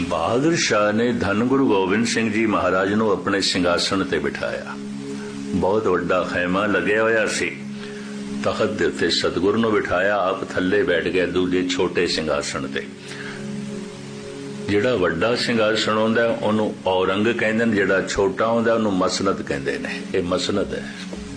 बहादुर शाह ने धन गुरु गोबिंद सिंह जी महाराज नूं अपने सिंघासन ते बिठाया। बहुत वड्डा खैमा लग्या होया सी। तखत दे उत्ते सतगुरु नूं बिठाया, आप थल्ले बैठ गए दूजे छोटे सिंघासन ते। जिहड़ा वड्डा सिंघासन हुंदा उहनूं औरंग कहंदे ने, जिहड़ा छोटा हुंदा उहनूं मसनद कहंदे ने। ये मसनद है।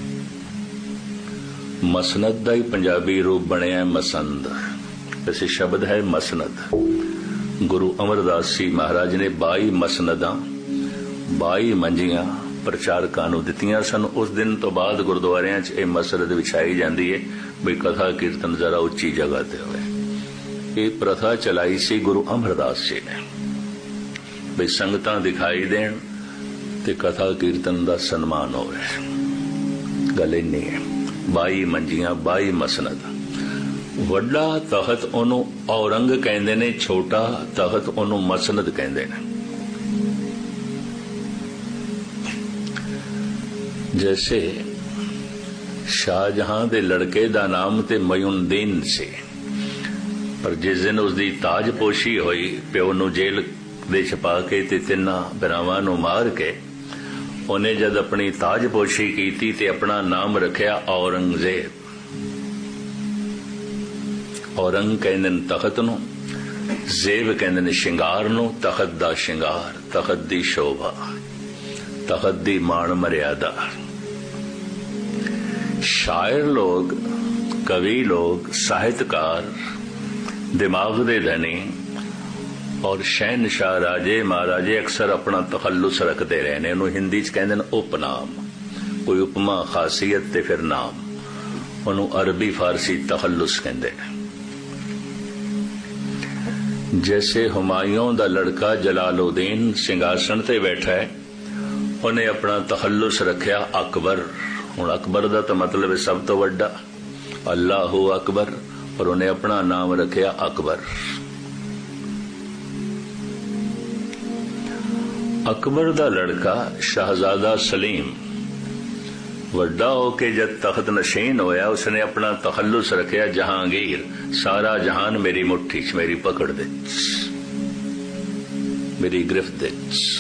मसनद दा ही पंजाबी रूप बनिया मसंद। वैसे शब्द है मसनद। गुरु अमरदास जी महाराज ने 22 मसनदां 22 मंजियां प्रचारकां नूं दित्तियां सन। उस दिन तो बाद गुरुद्वारियां च यह मसनद विछाई जाती है भी कथा कीर्तन जरा उच्ची जगह ते होवे। ये प्रथा चलाई सी गुरु अमरदास जी ने भी संगतां दिखाई देण ते कथा कीर्तन दा सन्मान होवे। गल इन्नी है। 22 मंजियां 22 मसनद। वड्डा तखत ओनू औरंग कहंदे ने, छोटा तखत ओनू मसनद कहंदे ने। जैसे शाहजहां दे लड़के दा नाम ते मयूनदीन से, पर जिस दिन उसकी ताजपोशी हुई, प्यो नूं जेल दे छपा के ते तिन्ना भरावां नूं मार के उन्हें जद अपनी ताजपोशी की ते अपना नाम रखिया औरंगजेब। औरंग कहंदे ने तखत नूं, जेब कहंदे ने शिंगार नूं। तखत दा शिंगार, तखत दी शोभा, तखत दी मान मर्यादा। शायर लोग, कवि लोग, साहित्यकार, दिमाग दे धनी और शहनशाह राजे महाराजे अक्सर अपना तखल्लुस रखते रहे ने। उन्होंने हिंदी च कहंदे ने उपनाम। कोई उपमा खासियत ते फिर नाम, उन्होंने अरबी फारसी तखल्लुस कहंदे ने। जैसे हुमायूं दा लड़का जलालुद्दीन सिंघासन ते बैठा है, उन्हें अपना तखल्लुस रखिया अकबर। हुण अकबर दा तो मतलब है सब तो वड्डा, अल्लाहु अकबर, और उन्हें अपना नाम रखिया अकबर। अकबर दा लड़का शहजादा सलीम वड्डा होके जब तख्त नशीन होया, उसने अपना तखल्लुस रखिया जहांगीर। सारा जहान मेरी मुट्ठी च, मेरी पकड़ दे, मेरी गिरफ्त दे।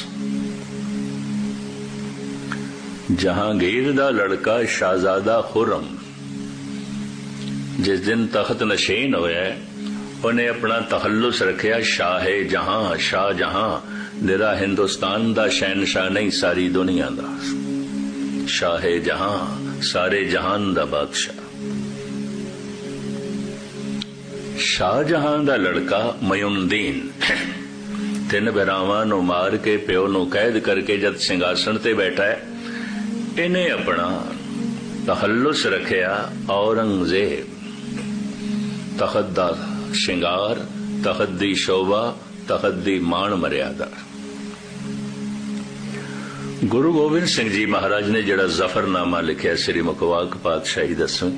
जहांगीर दा लड़का शहजादा खुर्रम जिस दिन तख्त नशीन होया, उन्हें अपना तखल्लुस रखिया शाहे जहां। शाह जहां निरा हिंदुस्तान दा शहनशाह नहीं, सारी दुनिया दा शाहे जहां, सारे जहान दा बादशाह। शाहजहां दा लड़का मयूनदीन 3 भरावां नूं मार के प्यो नूं कैद करके जद सिंघासन ते बैठा है, इन्हें अपना तखल्लुस रखिया औरंगजेब। तखत दा शिंगार, तखत दी शोभा, तखत दी मान मर्यादा। गुरु गोबिंद सिंह जी महाराज ने जड़ा जफरनामा लिखा श्री मुकवाक पातशाही 10वीं,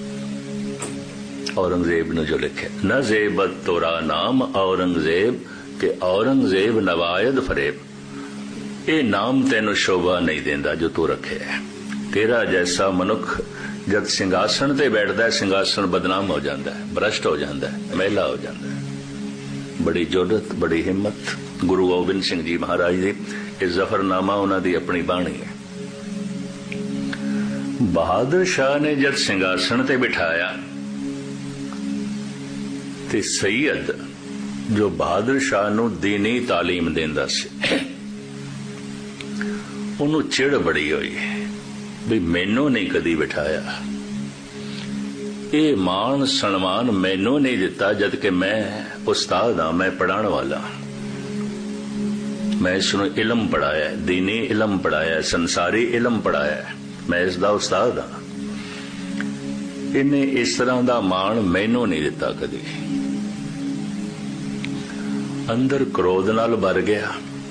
औरंगजेब ने जो लिखे, न जेबत तोरा नाम औरंगजेब के औरंगजेब नवायद फरेब। ये नाम तेन शोभा नहीं देंदा जो तू रखे है। तेरा जैसा मनुख जब सिंघासन ते बैठता है, सिंघासन बदनाम हो जाता है, भ्रष्ट हो जाता है, मैला हो जाता है। बड़ी जुरत, बड़ी हिम्मत गुरु गोबिंद सिंह जी महाराज जी। ये जफरनामा उन्होंने अपनी बाणी है। बहादुर शाह ने जब सिंघासन ते बिठाया ते सैयद जो बहादुर शाह नूं दीनी तालीम देंदा सी, उन्हों चिड़ बड़ी हुई भी मैनू नहीं कदी बिठाया, ये मान सन्मान मैनू नहीं दिता, जबकि मैं उस्ताद हाँ, मैं पढ़ाने वाला, मैं इसनूं इलम पढ़ाया, दीनी इलम पढ़ाया, संसारी इलम पढ़ाया, मैं इसदा उस्ताद हाँ। इन्हें इस तरह का मान मैनू नहीं दिता कदी। अंदर क्रोध नाल भर गया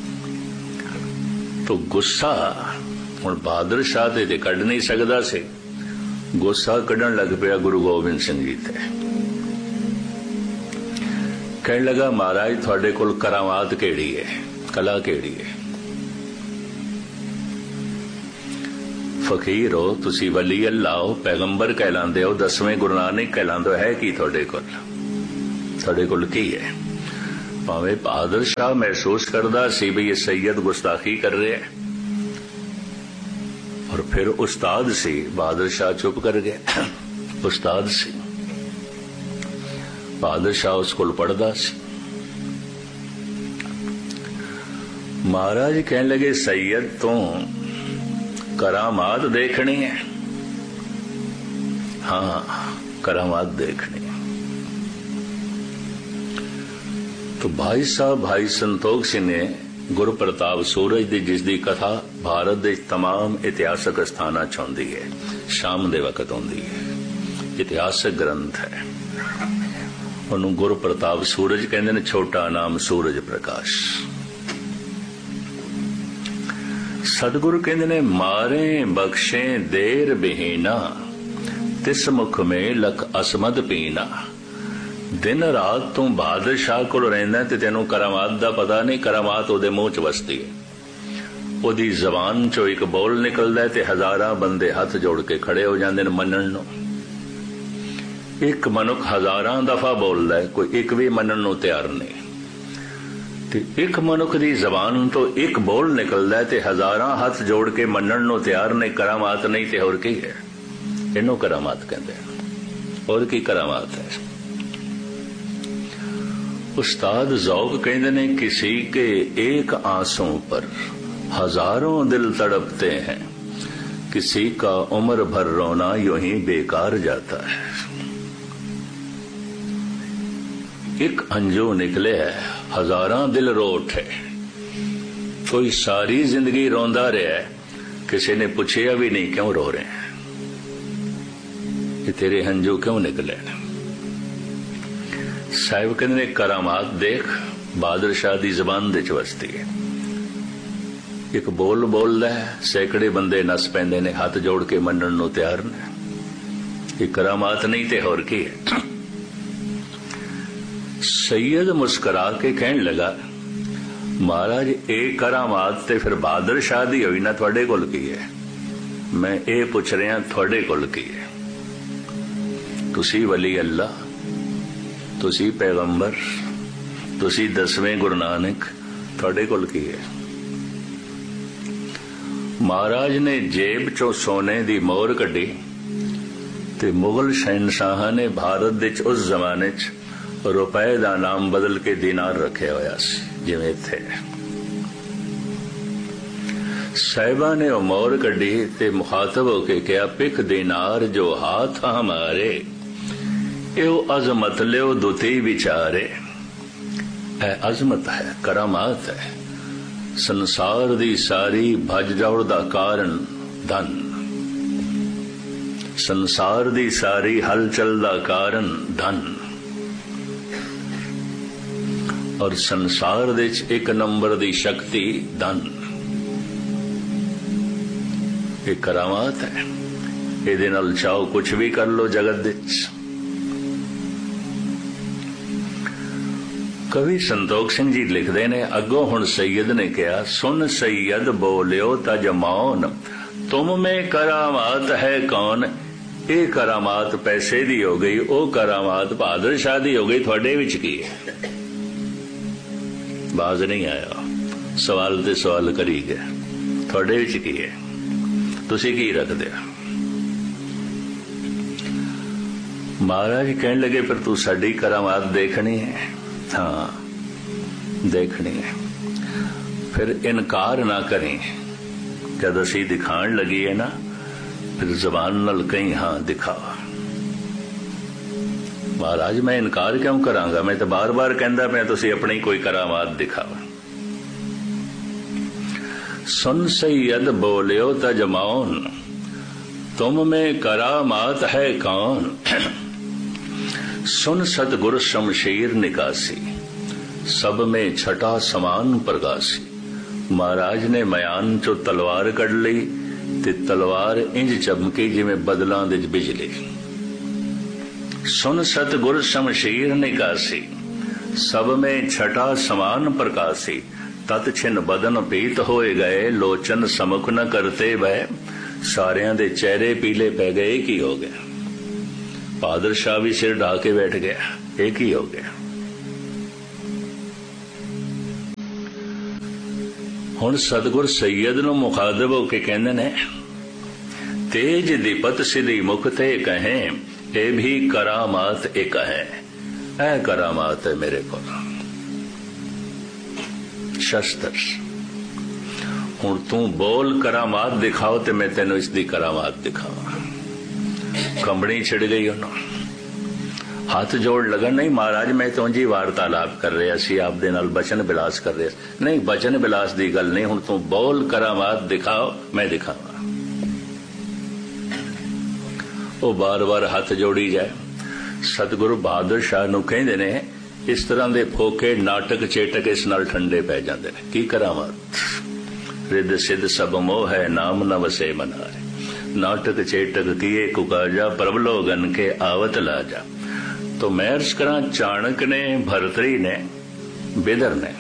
तो गुस्सा हुण बहादुर शाह ते कढ़ नहीं सकदा सी, गुस्सा कढ़न लग पिया गुरु गोबिंद सिंह जी ते। कहने लगा महाराज तुहाडे कोल करामात केड़ी है, कला केड़ी है? फकीर हो तुसी, वली अल्लाह हो, पैगंबर कहलांदे हो, 10वें गुरु नानक कहलांदे हो, है की तुहाडे कोल? तुहाडे कोल की है? ਭਾਵੇਂ ਬਹਾਦਰ ਸ਼ਾਹ ਮਹਿਸੂਸ ਕਰਦਾ ਸੀ ਵੀ ਇਹ ਸੈयद ਗੁਸਤਾਖੀ ਕਰ ਰਿਹਾ ਹੈ, और फिर उस्ताद सी, बहादुर शाह चुप कर गए। उस्ताद सी, बहादुर शाह उस कोल पढ़दा सी। महाराज कहने लगे सैयद तो करामात देखनी है। हाँ, करामात देखनी है। तो भाई साहब भाई संतोख सिंह ने गुरु प्रताप सूरज दी जिसदी कथा भारत दे तमाम इतिहासक स्थानां च आउंदी है, शाम दे वक्त आउंदी है, इतिहासक ग्रंथ है। उन्होंने गुरु प्रताप सूरज कहंदे ने, छोटा नाम सूरज प्रकाश। सतगुरु कहंदे ने, मारे बख्शे देर बिहीना, तिस मुख में लख असमद पीना। दिन रात तू बहादुर शाह कोल रहिंदा ते तैनूं करामात दा पता नहीं। करामात ओदे मूंह च वसदी है। ओदी जबान चो एक बोल निकलदा है ते हजारां बंदे हथ जोड़ के खड़े हो जांदे ने मनण नूं। एक मनुख हजारां दफा बोलदा है, कोई एक भी मनण नूं तैयार नहीं। ते एक मनुख दी जबान तो एक बोल निकलदा है ते हजारां हथ जोड़ के मनण नूं तैयार नहीं। करामात नहीं ते होर की है? इहनूं करामात कहंदे ने। होर की करामात है? उस्ताद ज़ौक़ कहते ने, किसी के एक आंसू पर हजारों दिल तड़पते हैं, किसी का उम्र भर रोना यूं ही बेकार जाता है। एक अंजू निकले है, हजारां दिल रो उठे। कोई सारी जिंदगी रोंदा रहा है, किसी ने पूछया भी नहीं क्यों रो रहे हैं, ये तेरे हंजू क्यों निकले। साहिब कहते ने, करामात देख, बहादुर शाह दी जबान दे च वसदी है। एक बोल बोलदा है, सैकड़े बंदे नस पैंदे ने, हाथ जोड़ के मनण नूं तैयार ने। ये करामात नहीं ते होर की है? सैयद मुस्करा के कहन लगा, महाराज ये करामात ते फिर बहादुर शाह दी होई ना, तुहाडे कोल की है? मैं ये पुछ रहा, तुहाडे कोल की है? तुसी वली अल्लाह, तुसी पैगंबर, तुसी 10वें गुरु नानक, तुहाडे कोल की है? महाराज ने जेब चो सोने दी मोहर कड्डी ते मुगल शहनशाह ने भारत दे उस जमाने च रुपए दा नाम बदल के दीनार रखे होया सी, जिवें इत्थे। साहिबा ने वो मोहर कड्डी ते मुखातब होके कहा, पिख दीनार जो हाथ हमारे, यो अजमत लियो दुती विचारे। है अजमत है, करामात है। संसार दी सारी भज दौड़ दा कारण धन, संसार दी सारी हलचल दा कारण धन, और संसार दे एक नंबर दी शक्ति धन। ये करामात है। इहदे नाल चाहो कुछ भी कर लो जगत दे। कवि संतोख सिंह जी लिखते ने, अगो हुण सैयद ने कहा, सुन सैयद बोलियो तज मौन, तुम में करामात है कौन। ये करामात पैसे दी हो गई, ओ करामात बहादुर शाह दी हो गई, थोड़े विच की है? बाज नहीं आया, सवाल ते सवाल करी गया, थोड़े विच की है? तुसी की रखदे हो? महाराज कहने लगे, पर तू साडी करामात देखनी है? हाँ, देखनी है। फिर इनकार ना करें, जब असी दिखाण लगी है ना, फिर जबान नाल कहीं हाँ दिखावा। महाराज मैं इनकार क्यों करांगा, मैं तो बार बार कहंदा पिया तुसी अपनी कोई करामात दिखावा। सुन सैयद बोलियो तज मौन, तुम में करामात है कौन। सुन सतगुरु शमशीर निकासी, सब में छठा समान प्रकाशी। महाराज ने मयान चो तलवार कढ़ ली ते तलवार इंज चमकी जिवें बदलां दे बिजली। सुन सतगुरु शमशीर निकासी, सब में छठा समान प्रकाशी। तत छिन बदन पीत होए गए, लोचन समुख न करते भय। सारियां दे चेहरे पीले पै गए, की हो गया? बहादुर शाह भी सिर ढा के बैठ गया, एक ही हो गया। ਹੁਣ ਸਤਿਗੁਰ ਸੈयद ਨੂੰ ਮੁਖਾਤਬ ਹੋ ਕੇ ਕਹਿੰਦੇ ਨੇ, तेज दीपत सिद्धि मुख ते कहें ए भी करामात एक है। ऐ करामात है मेरे को शस्त्र। हुण तू बोल करामात दिखाओ ते मैं तेनों इसकी करामात दिखावा। कंबनी छिड़ गई उन्होंने, हाथ जोड़ लगन, नहीं महाराज मैं तो जी वार्तालाप कर रहे सी आप दे नाल बचन बिलास कर रहे। नहीं बचन बिलास दी गल नहीं, हुण तू बोल करामात दिखाओ मैं दिखावा। ਉਹ ਬਾਰ-ਬਾਰ ਹੱਥ ਜੋੜੀ ਜਾਏ। ਸਤਿਗੁਰੂ ਬਹਾਦਰ ਸ਼ਾਹ ਨੂੰ ਕਹਿੰਦੇ ਨੇ, ਇਸ ਤਰ੍ਹਾਂ ਦੇ ਫੋਕੇ ਨਾਟਕ ਚੇਟਕ ਇਸ ਨਾਲ ਠੰਡੇ ਪੈ ਜਾਂਦੇ ਨੇ। ਕੀ ਕਰਾਵਾਂ, ਰਿੱਧ ਸਿੱਧ ਸਭ ਮੋਹ ਹੈ ਨਾਮ ਨ ਵਸੇ ਮਨਾਰੇ। ਨਾਟਕ ਚੇਟਕ ਕੀਏ ਕੁਕਾਜਾ ਪ੍ਰਭਲੋ ਗਨ ਕੇ ਆਵਤ ਲਾਜਾ। तो मैं अर्ज करा, चाणक ने, भरतरी ने, बिदर ने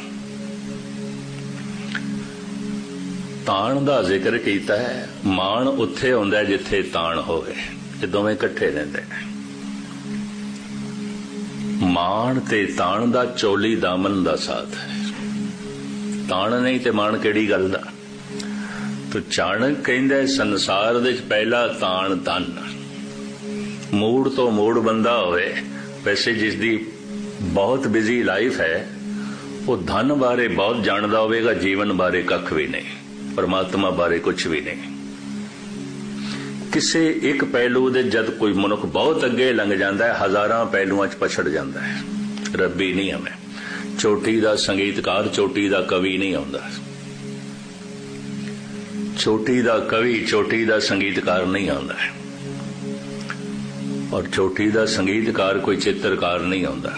ताण ਦਾ ਜ਼ਿਕਰ ਕੀਤਾ ਹੈ। ਮਾਣ ਉੱਥੇ ਹੁੰਦਾ ਜਿੱਥੇ ਤਾਣ ਹੋਵੇ। ਇਹ ਦੋਵੇਂ ਇਕੱਠੇ ਰਹਿੰਦੇ ਨੇ। ਮਾਣ ਤੇ ਤਾਣ ਦਾ ਚੋਲੀ ਦਾਮਨ ਦਾ ਸਾਥ ਹੈ। ਤਾਣ ਨਹੀਂ ਤੇ ਮਾਣ ਕਿਹੜੀ ਗੱਲ ਦਾ। ਤੋ ਚਾਣਕ ਕਹਿੰਦਾ ਸੰਸਾਰ ਦੇ ਵਿੱਚ ਪਹਿਲਾ ਤਾਣ ਧਨ। ਮੂੜ ਤੋਂ ਮੂੜ ਬੰਦਾ ਹੋਵੇ, ਵੈਸੇ ਜਿਸ ਦੀ ਬਹੁਤ ਬਿਜ਼ੀ ਲਾਈਫ ਹੈ ਉਹ ਧਨ ਬਾਰੇ ਬਹੁਤ ਜਾਣਦਾ ਹੋਵੇਗਾ, ਜੀਵਨ ਬਾਰੇ ਕੱਖ ਵੀ ਨਹੀਂ, परमात्मा बारे कुछ भी नहीं। किसी एक पहलू दे जद कोई मनुख बहुत अगे लंघ जाता है, हजारां पहलुआं च पछड़ जाता है। रब्बी नहीं हमें, चोटी दा संगीतकार, चोटी दा कवि नहीं आउंदा। चोटी दा कवि, चोटी दा संगीतकार नहीं आउंदा, और चोटी दा संगीतकार कोई चित्रकार नहीं आउंदा।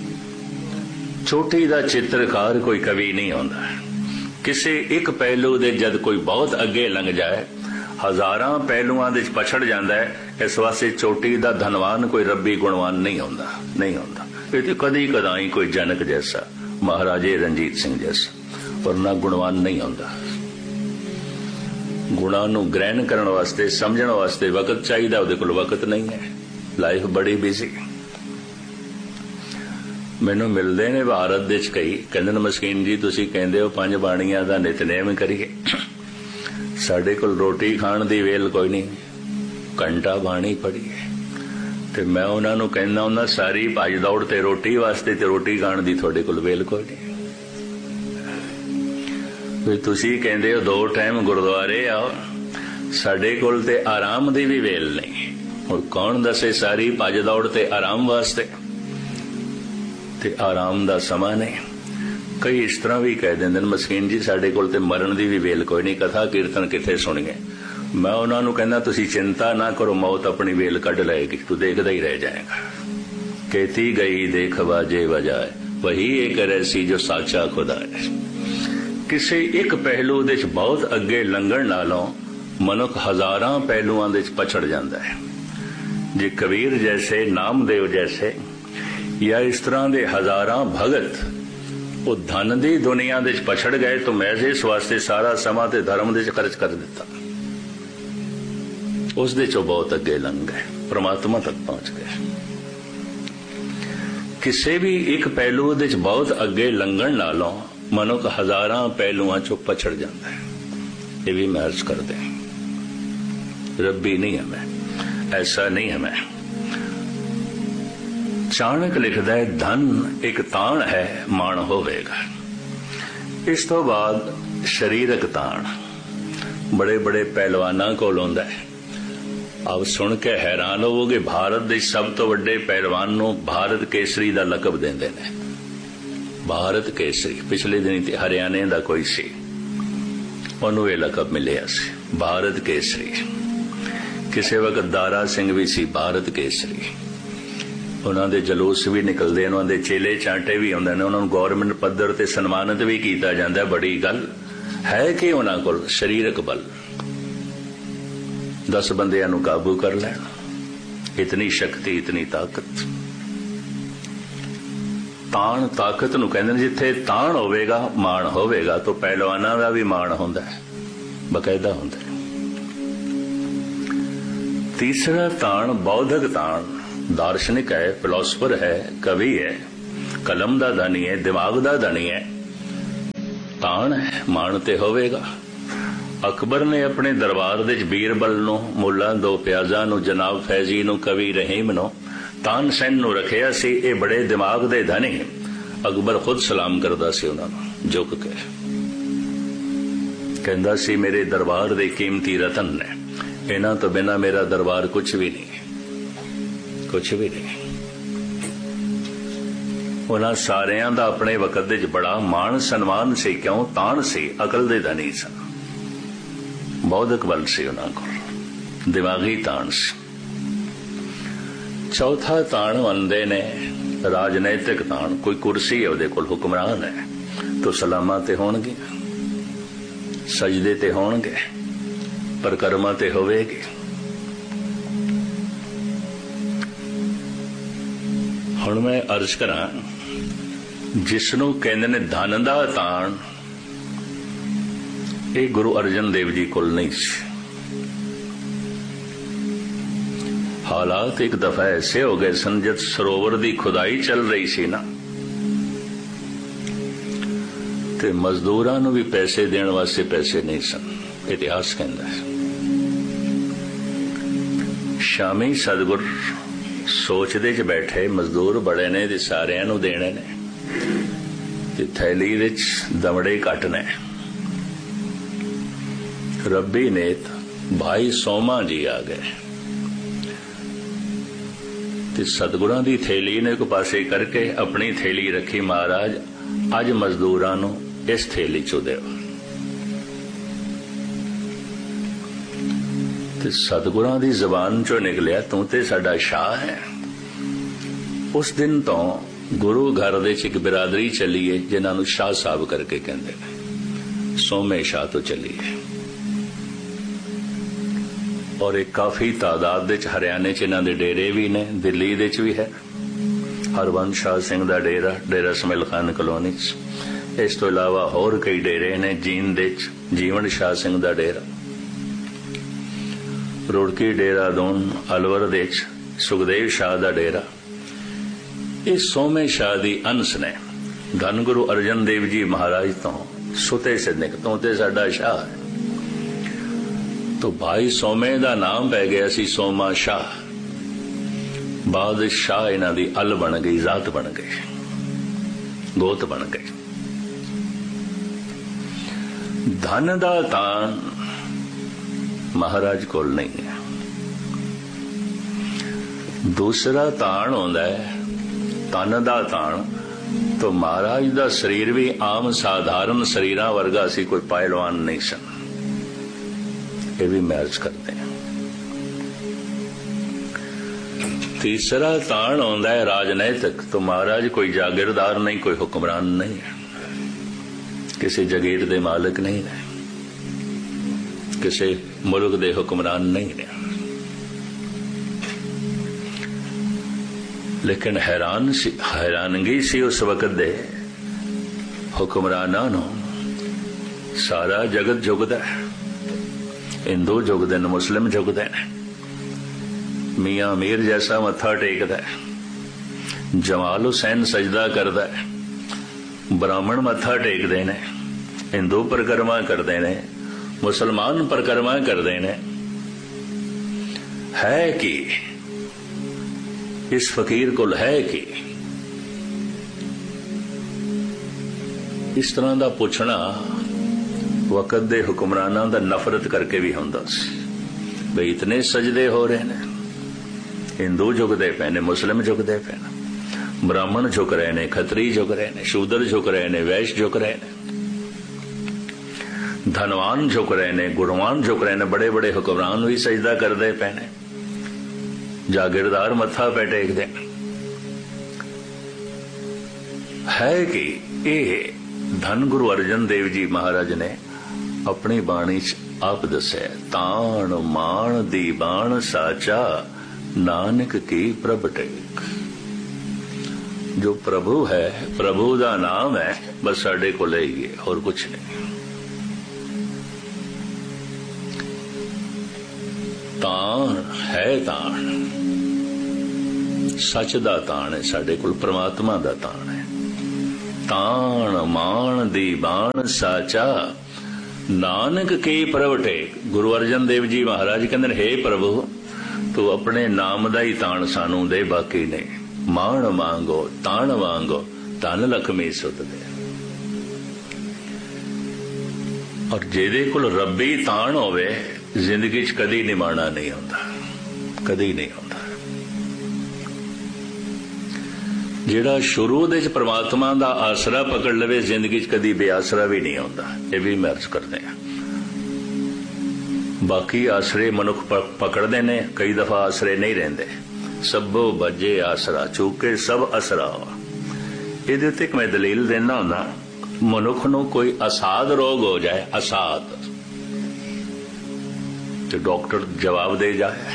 चोटी दा चित्रकार कोई कवि नहीं आउंदा। किसी एक पहलू दे जद कोई बहुत अगे लंघ जाए, हजारां पहलुआं दे पछड़ जाता है। इस वास्ते चोटी दा धनवान कोई रब्बी गुणवान नहीं होंदा, नहीं होंदा। ये तो कदी कदाई कोई जनक जैसा, महाराजे रणजीत सिंह जैसा, पर ना गुणवान नहीं होंदा। गुणां नूं ग्रहण करन वास्ते, समझण वास्ते वक्त चाहिए, उहदे कोल वक्त नहीं है। लाइफ बड़ी बिजी। ਮੈਨੂੰ ਮਿਲਦੇ ਨੇ ਭਾਰਤ ਦੇ ਚ ਕਈ, ਕਹਿੰਦੇ ਨੇ ਮਸਕੀਨ ਜੀ ਤੁਸੀਂ ਕਹਿੰਦੇ ਹੋ 5 ਬਾਣੀਆਂ ਦਾ ਨਿਤਨੇਮ ਕਰੀਏ, ਸਾਡੇ ਕੋਲ ਰੋਟੀ ਖਾਣ ਦੀ ਵੇਲ ਕੋਈ ਨਹੀਂ, ਘੰਟਾ ਬਾਣੀ ਪੜੀਏ। ਤੇ ਮੈਂ ਉਹਨਾਂ ਨੂੰ ਕਹਿੰਦਾ ਹੁੰਦਾ, ਸਾਰੀ ਭੱਜ ਦੌੜ ਤੇ ਰੋਟੀ ਵਾਸਤੇ, ਤੇ ਰੋਟੀ ਖਾਣ ਦੀ ਤੁਹਾਡੇ ਕੋਲ ਵੇਲ ਕੋਈ ਨਹੀਂ। ਵੀ ਤੁਸੀਂ ਕਹਿੰਦੇ ਹੋ 2 ਟਾਈਮ ਗੁਰਦੁਆਰੇ ਆਓ, ਸਾਡੇ ਕੋਲ ਤੇ ਆਰਾਮ ਦੀ ਵੀ ਵੇਲ ਨਹੀਂ। ਹੁਣ ਕੌਣ ਦੱਸੇ ਸਾਰੀ ਭੱਜ ਦੌੜ ਤੇ ਆਰਾਮ ਵਾਸਤੇ, ਤੇ ਆਰਾਮ ਦਾ ਸਮਾਂ ਨਹੀਂ। ਕਈ ਇਸ ਤਰ੍ਹਾਂ ਵੀ ਕਹਿ ਦਿੰਦੇ ਨੇ, ਮਸਕੀਨ ਜੀ ਸਾਡੇ ਕੋਲ ਤੇ ਮਰਨ ਦੀ ਵੀ ਵੇਲ ਕੋਈ ਨਹੀਂ, ਕਥਾ ਕੀਰਤਨ ਕਿੱਥੇ ਸੁਣੀਏ। ਮੈਂ ਉਹਨਾਂ ਨੂੰ ਕਹਿੰਦਾ, ਤੁਸੀਂ ਚਿੰਤਾ ਨਾ ਕਰੋ, ਮੌਤ ਆਪਣੀ ਵੇਲ ਕੱਢ ਲਏਗੀ, ਤੂੰ ਦੇਖਦਾ ਹੀ ਰਹਿ ਜਾਏਗਾ। कहती गई देख बाजे बजाए, वही एक रहसी जो साचा खुदा है। किसी एक पहलू दे बहुत अगे लंघण नालों मनुख हजारां पहलुआं दे पछड़ जाता है। जे कबीर जैसे, नामदेव जैसे, या इस तरह के हजारां भगत वो धन की दुनिया दे पछड़ गए, तो मैं इस वास्ते सारा समा ते धर्म दे खर्च कर दिता, उस दे चो बहुत अगे लंघ गए, परमात्मा तक पहुंच गए। किसी भी एक पहलू दे बहुत अगे लंघण नालों मनुख हजारां पहलुआं चो पछड़ जाता है। ये भी मैं अर्ज कर दें, रब्बी नहीं है मैं, ऐसा नहीं है मैं। चाणक लिखदा है, धन एक ताण है, माण होवेगा। इस तो बाद शरीरक ताण बड़े बड़े पहलवानां कोल हुंदा है। अब सुन के हैरान होवोगे, भारत दे सब तो वड्डे पहलवान नूं भारत केसरी दा लकब देंदे ने। भारत केसरी, पिछले दिन हरियाणे दा कोई सी, उहनूं इह लकब मिलिया सी, भारत केसरी। किसी वक्त दारा सिंह भी सी भारत केसरी। उन्हां दे जलूस भी निकलते, उन्हां दे चेले चांटे भी आउंदे ने, उन्हां नूं गौरमेंट पद्धर ते सन्मानित भी कीता जांदा। बड़ी गल है कि उन्हां कोल शरीरक बल, 10 बंदियां नूं काबू कर लैण, इतनी शक्ति, इतनी ताकत। ताण ताकत नूं कहंदे ने। जिथे ताण होवेगा माण होवेगा, तो पहलवानां दा भी माण हुंदा है, बकायदा हुंदा है। तीसरा ताण बौद्धिक ताण, दार्शनिक है, फिलोसफर है, कवि है, कलम दा धनी है, दिमाग दा धनी है, ਤਾਣ ਹੈ, ਮਾਣ ਤੇ ਹੋਵੇਗਾ। ਅਕਬਰ ਨੇ ਆਪਣੇ ਦਰਬਾਰ ਦੇ ਬੀਰਬਲ ਨੂੰ, ਮੁੱਲਾ ਦੋ ਪਿਆਜ਼ਾਂ ਨੂੰ, ਜਨਾਬ ਫੈਜ਼ੀ ਨੂੰ, ਕਵੀ ਰਹੀਮ ਨੂੰ, ਤਾਨਸੈਨ ਨੂੰ ਰੱਖਿਆ ਸੀ। ਇਹ ਬੜੇ ਦਿਮਾਗ ਦੇ ਧਨੀ। ਅਕਬਰ ਖੁਦ ਸਲਾਮ ਕਰਦਾ ਸੀ ਉਹਨਾਂ ਨੂੰ ਝੁਕ ਕੇ, ਕਹਿੰਦਾ ਸੀ ਮੇਰੇ ਦਰਬਾਰ ਦੇ ਕੀਮਤੀ ਰਤਨ ਨੇ, ਇਹਨਾਂ ਤੋਂ ਬਿਨਾਂ ਮੇਰਾ ਦਰਬਾਰ ਕੁਝ ਵੀ ਨਹੀਂ, ਕੁਝ ਵੀ ਨਹੀਂ। ਉਹਨਾਂ ਸਾਰਿਆਂ ਦਾ ਆਪਣੇ ਵਕਤ ਵਿੱਚ ਬੜਾ ਮਾਣ ਸਨਮਾਨ ਸੀ। ਕਿਉਂ? ਤਾਣ ਸੀ, ਅਕਲ ਦੇ ਧਨੀ ਸਨ, ਬੌਧਿਕ ਬਲ ਸੀ ਉਹਨਾਂ ਕੋਲ, ਦਿਮਾਗੀ ਤਾਣ ਸੀ। ਚੌਥਾ ਤਾਣ ਮੰਨਦੇ ਨੇ ਰਾਜਨੈਤਿਕ ਤਾਣ। ਕੋਈ ਕੁਰਸੀ ਹੈ ਉਹਦੇ ਕੋਲ, ਹੁਕਮਰਾਨ ਹੈ, ਤਾਂ ਸਲਾਮਾਂ ਤੇ ਹੋਣਗੇ, ਸਜਦੇ ਤੇ ਹੋਣਗੇ, ਪਰਕਰਮਾਂ ਤੇ ਹੋਵੇਗੀ। ਹੁਣ ਮੈਂ ਅਰਜ਼ ਕਰਾਂ, ਜਿਸ ਨੂੰ ਕਹਿੰਦੇ ਨੇ ਧਨ ਦਾ ਤਾਣ, ਇਹ ਗੁਰੂ ਅਰਜਨ ਦੇਵ ਜੀ ਕੋਲ ਨਹੀਂ ਸੀ। ਹਾਲਾਤ ਇੱਕ ਦਫਾ ਐਸੇ ਹੋ ਗਏ ਸਨ, ਜਦ ਸਰੋਵਰ ਦੀ ਖੁਦਾਈ ਚੱਲ ਰਹੀ ਸੀ ਨਾ, ਤੇ ਮਜ਼ਦੂਰਾਂ ਨੂੰ ਵੀ ਪੈਸੇ ਦੇਣ ਵਾਸਤੇ ਪੈਸੇ ਨਹੀਂ ਸਨ। ਇਤਿਹਾਸ ਕਹਿੰਦਾ ਹੈ। ਸ਼ਾਮੀ ਸਤਿਗੁਰ ਸੋਚਦੇ 'ਚ ਬੈਠੇ, ਮਜ਼ਦੂਰ ਬੜੇ ਨੇ ਤੇ ਸਾਰਿਆਂ ਨੂੰ ਦੇਣੇ ਨੇ, ਤੇ ਥੈਲੀ ਵਿੱਚ ਦਮੜੇ ਘੱਟ ਨੇ। ਰੱਬੀ ਨੇਤ ਭਾਈ ਸੋਮਾ ਜੀ ਆ ਗਏ ਤੇ ਸਤਿਗੁਰਾਂ ਦੀ ਥੈਲੀ ਨੇ ਇੱਕ ਪਾਸੇ ਕਰਕੇ ਆਪਣੀ ਥੈਲੀ ਰੱਖੀ। ਮਹਾਰਾਜ, ਅੱਜ ਮਜ਼ਦੂਰਾਂ ਨੂੰ ਇਸ ਥੈਲੀ ਚੋਂ ਦਿਓ। ਤੇ ਸਤਿਗੁਰਾਂ ਦੀ ਜ਼ਬਾਨ ਚੋਂ ਨਿਕਲਿਆ, ਤੂੰ ਤੇ ਸਾਡਾ ਸ਼ਾਹ ਹੈ। ਉਸ ਦਿਨ ਤੋਂ ਗੁਰੂ ਘਰ ਦੇ ਚ ਇੱਕ ਬਿਰਾਦਰੀ ਚੱਲੀ ਹੈ ਜਿਨ੍ਹਾਂ ਨੂੰ ਸ਼ਾਹ ਸਾਹਿਬ ਕਰਕੇ ਕਹਿੰਦੇ ਨੇ, ਸੋਮੇ ਸ਼ਾਹ ਤੋਂ ਚੱਲੀ ਹੈ। ਔਰ ਇੱਕ ਕਾਫੀ ਤਾਦਾਦ ਦੇ ਚ ਹਰਿਆਣੇ ਚ ਇਹਨਾਂ ਦੇ ਡੇਰੇ ਵੀ ਨੇ, ਦਿੱਲੀ ਦੇ ਚ ਵੀ ਹੈ ਹਰਬੰਸ ਸ਼ਾਹ ਸਿੰਘ ਦਾ ਡੇਰਾ, ਡੇਰਾ ਸਮੇਲ ਖਾਨ ਕਲੋਨੀ ਚ। ਇਸ ਤੋਂ ਇਲਾਵਾ ਹੋਰ ਕਈ ਡੇਰੇ ਨੇ, ਜੀਂਦ ਦੇ ਚ ਜੀਵਨ ਸ਼ਾਹ ਸਿੰਘ ਦਾ ਡੇਰਾ, ਰੁੜਕੀ ਡੇਰਾ ਦੋਨ, ਅਲਵਰ ਦੇ ਚ ਸੁਖਦੇਵ ਸ਼ਾਹ ਦਾ ਡੇਰਾ। ਇਹ ਸੋਮੇ ਸ਼ਾਹ ਦੀ ਅੰਸ਼ ਨੇ। ਧੰਨ ਗੁਰੂ ਅਰਜਨ ਦੇਵ ਜੀ ਮਹਾਰਾਜ ਤੋਂ ਸੁਤੇ ਸਿੱਧਕ ਤੋਂ ਤੇ ਸਾਡਾ ਸ਼ਾਹ ਹੈ। तो भाई सोमे का नाम पै गया सी सोमा शाह। बादशाह इन्हां दी अल बन गई, जात बन गई, गोत बन गई। धन दा तान महाराज कोल नहीं है। दूसरा तान होंदा है तन दा तान। तो महाराज दा शरीर भी आम साधारण शरीरां वर्गा सी, कोई पहलवान नहीं सन। ये भी मैच करते हैं। तीसरा तान होंदा है राजनैतिक। तो महाराज कोई जागीरदार नहीं, कोई हुक्मरान नहीं है, किसी जगीर दे मालिक नहीं है, किसी मुल्क दे हुक्मरान नहीं है। लेकिन हैरानगी सी उस वक्त दे हुक्मरानां नूं। सारा जगत झुकदा है, हिंदू झुकदे ने, मुस्लिम झुकदे ने, मियां मीर जैसा मत्था टेकदा है, जमाल हुसैन सजदा करदा है, ब्राह्मण मत्था टेकदे ने, हिंदू परिक्रमा करदे ने, मुसलमान परिक्रमा करदे ने। है कि इस फकीर कोल है कि इस तरह का पुछना वक़्त दे हुक्मरानां दा नफरत करके भी हुंदा सी। बई इतने सजदे हो रहे ने, हिंदू झुकदे पे ने, मुस्लिम झुकदे पे ने, ब्राह्मण झुक रहे ने, खत्री झुक रहे ने, शूदर झुक रहे ने, वैश्य झुक रहे ने, धनवान झुक रहे ने, गुणवान झुक रहे ने, बड़े बड़े हुक्मरान भी सजदा करदे पे ने, जागीरदार मत्था पे टेकदे ने। है कि ये धन गुरु अर्जन देव जी महाराज ने अपनी बाणी च आप दसे, ताण माण दी बाण साचा नानक की प्रभ टेक। जो प्रभु है, प्रभु दा नाम है, बस साडे को ले ही है, और कुछ नहीं। ताण है, ताण सच दा ताण है, साडे कोल परमात्मा दा ताण है। ताण मान दी बाण साचा नानक के प्रवटे। गुरु अर्जन देव जी महाराज कहते हे प्रभु तू अपने नाम दा ही ताण सानू दे, बाकी नहीं। मान मांगो ताण मांगो धन लक्ष्मी सुत दे। और जेदे कोल रब्बी ताण होवे जिंदगी च कदी निमाणा नहीं होंदा, कदी नहीं होंदा। ਜਿਹੜਾ ਸ਼ੁਰੂ ਦੇ ਚ परमात्मा ਦਾ ਆਸਰਾ ਪਕੜ ਲਵੇ ਜ਼ਿੰਦਗੀ ਚ ਕਦੀ ਬੇਆਸਰਾ ਵੀ ਨਹੀਂ ਹੁੰਦਾ। ਇਹ ਵੀ ਮੈਂ ਅਰਜ਼ ਕਰਦੇ ਆ। ਬਾਕੀ ਆਸਰੇ ਮਨੁੱਖ ਪਕੜਦੇ ਨੇ, ਕਈ ਦਫਾ ਆਸਰੇ ਨਹੀਂ ਰਹਿੰਦੇ। ਸਭੋ ਬੱਜੇ ਆਸਰਾ ਚੁੱਕੇ ਸਭ ਅਸਰਾ। ਇਹਦੇ ਉੱਤੇ ਇੱਕ ਮੈਂ ਦਲੀਲ ਦਿੰਦਾ ਹੁੰਦਾ, ਮਨੁੱਖ ਨੂੰ ਕੋਈ ਅਸਾਧ ਰੋਗ ਹੋ ਜਾਏ, ਅਸਾਧ, ਤੇ ਡਾਕਟਰ ਜਵਾਬ ਦੇ ਜਾਏ,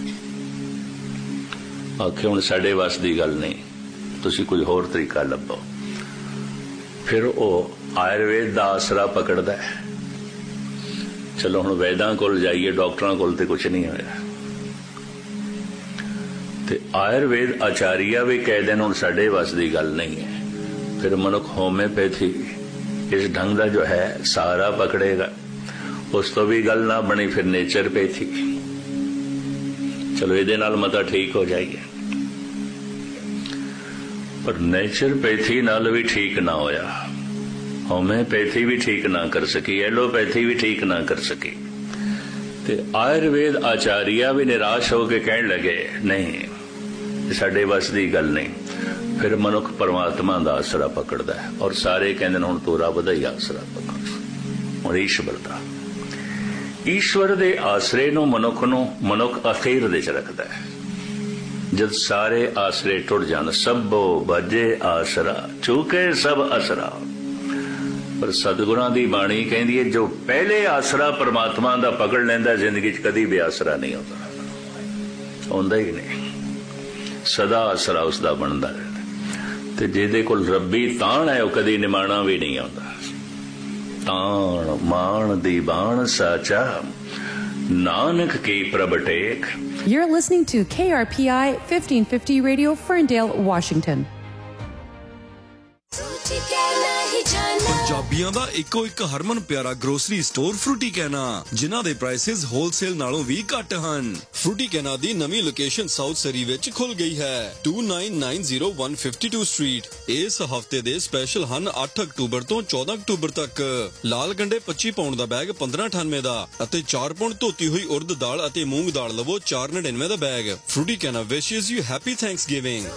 ਆਖੇ ਹੁਣ ਸਾਡੇ ਵੱਸ ਦੀ ਗੱਲ ਨਹੀਂ, ਤੁਸੀਂ ਕੋਈ ਹੋਰ ਤਰੀਕਾ ਲੱਭੋ। ਫਿਰ ਉਹ ਆਯੁਰਵੇਦ ਦਾ ਆਸਰਾ ਪਕੜਦਾ ਹੈ। ਚਲੋ ਹੁਣ ਵੈਦਾਂ ਕੋਲ ਜਾਈਏ, ਡਾਕਟਰਾਂ ਕੋਲ ਤੇ ਕੁਛ ਨਹੀਂ ਹੋਇਆ, ਤੇ ਆਯੁਰਵੇਦ ਆਚਾਰੀਆ ਵੀ ਕਹਿ ਦੇਣ ਹੁਣ ਸਾਡੇ ਵੱਸ ਦੀ ਗੱਲ ਨਹੀਂ ਹੈ। ਫਿਰ ਮਨੁੱਖ ਹੋਮਿਓਪੈਥੀ ਇਸ ਢੰਗ ਦਾ ਜੋ ਹੈ ਸਹਾਰਾ ਪਕੜੇਗਾ। ਉਸ ਤੋਂ ਵੀ ਗੱਲ ਨਾ ਬਣੀ, ਫਿਰ ਨੇਚਰਪੈਥੀ। ਚਲੋ ਇਹਦੇ ਨਾਲ ਮਤਾ ਠੀਕ ਹੋ ਜਾਈਏ, पर नेचरपैथी नाल भी ठीक ना होया, होम्योपैथी भी ठीक ना कर सकी, एलोपैथी भी ठीक ना कर सकी, ते आयुर्वेद आचार्य भी निराश होकर कहने लगे नहीं साडे बस की गल नहीं। फिर मनुख परमात्मा का आसरा पकड़ता है, और सारे कहते हुण तू रब दा ही आसरा पकड़। हुण ईश्वर दा, ईश्वर दे आसरे नूं मनुख अखीर दे च रखदा है। जब सारे आसरे टुट जान, सबो बजे आसरा चूके सब असरा। पर सतगुरां दी बाणी कहंदी है जो पहले आसरा परमात्मा दा पकड़ लैंदा जिंदगी च कदी भी आसरा नहीं होंदा ही नहीं, सदा आसरा उसदा बनदा रहंदा। ते जिहदे कोल रब्बी ताण है वो कदी निमाणा भी नहीं आउंदा। ताण मान दी बाण साचा नानक की प्रभ take. You're listening to KRPI 1550 Radio, Ferndale, Washington. ਪੰਜਾਬੀਆਂ ਦਾ ਇੱਕੋ ਇੱਕ ਹਰਮਨ ਪਿਆਰਾ ਗਰੋਸਰੀ ਸਟੋਰ ਫਰੂਟੀ ਕੈਨਾ, ਜਿਨ੍ਹਾਂ ਦੇ ਪ੍ਰਾਈਸਿਸ ਹੋਲਸੇਲ ਨਾਲੋਂ ਵੀ ਘੱਟ ਹਨ। ਫਰੂਟੀ ਕੈਨਾ ਦੀ ਨਵੀਂ ਲੋਕੇਸ਼ਨ ਸਾਊਥ ਸਰੀ ਵਿੱਚ ਖੁੱਲ ਗਈ ਹੈ, 2990 ਸਟਰੀਟ। ਇਸ ਹਫਤੇ ਦੇ ਸਪੈਸ਼ਲ ਹਨ 8 ਅਕਤੂਬਰ ਤੋਂ 14 ਅਕਤੂਬਰ ਤੱਕ। ਲਾਲ ਗੰਡੇ 25 ਪਾਉਂਡ ਦਾ ਬੈਗ 1598 ਦਾ, ਅਤੇ 4 ਪਾਉਂਡ ਧੋਤੀ ਹੋਈ ਉਰਦ ਦਾਲ ਅਤੇ ਮੂੰਗ ਦਾਲ ਲਵੋ 499 ਦਾ ਬੈਗ। ਫਰੂਟੀ ਕੈਨਾ ਵਿਸ਼ੇਸ you happy Thanksgiving.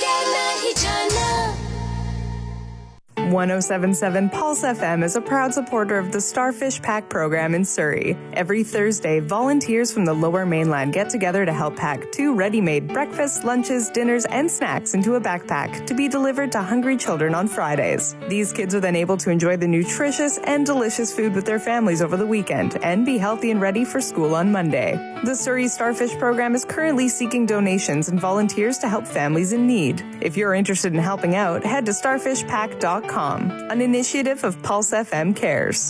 1077 Pulse FM is a proud supporter of the Starfish Pack program in Surrey. Every Thursday, volunteers from the Lower Mainland get together to help pack 2 ready-made breakfasts, lunches, dinners, and snacks into a backpack to be delivered to hungry children on Fridays. These kids are then able to enjoy the nutritious and delicious food with their families over the weekend and be healthy and ready for school on Monday. The Surrey Starfish program is currently seeking donations and volunteers to help families in need. If you're interested in helping out, head to starfishpack.com. An initiative of Pulse FM Cares.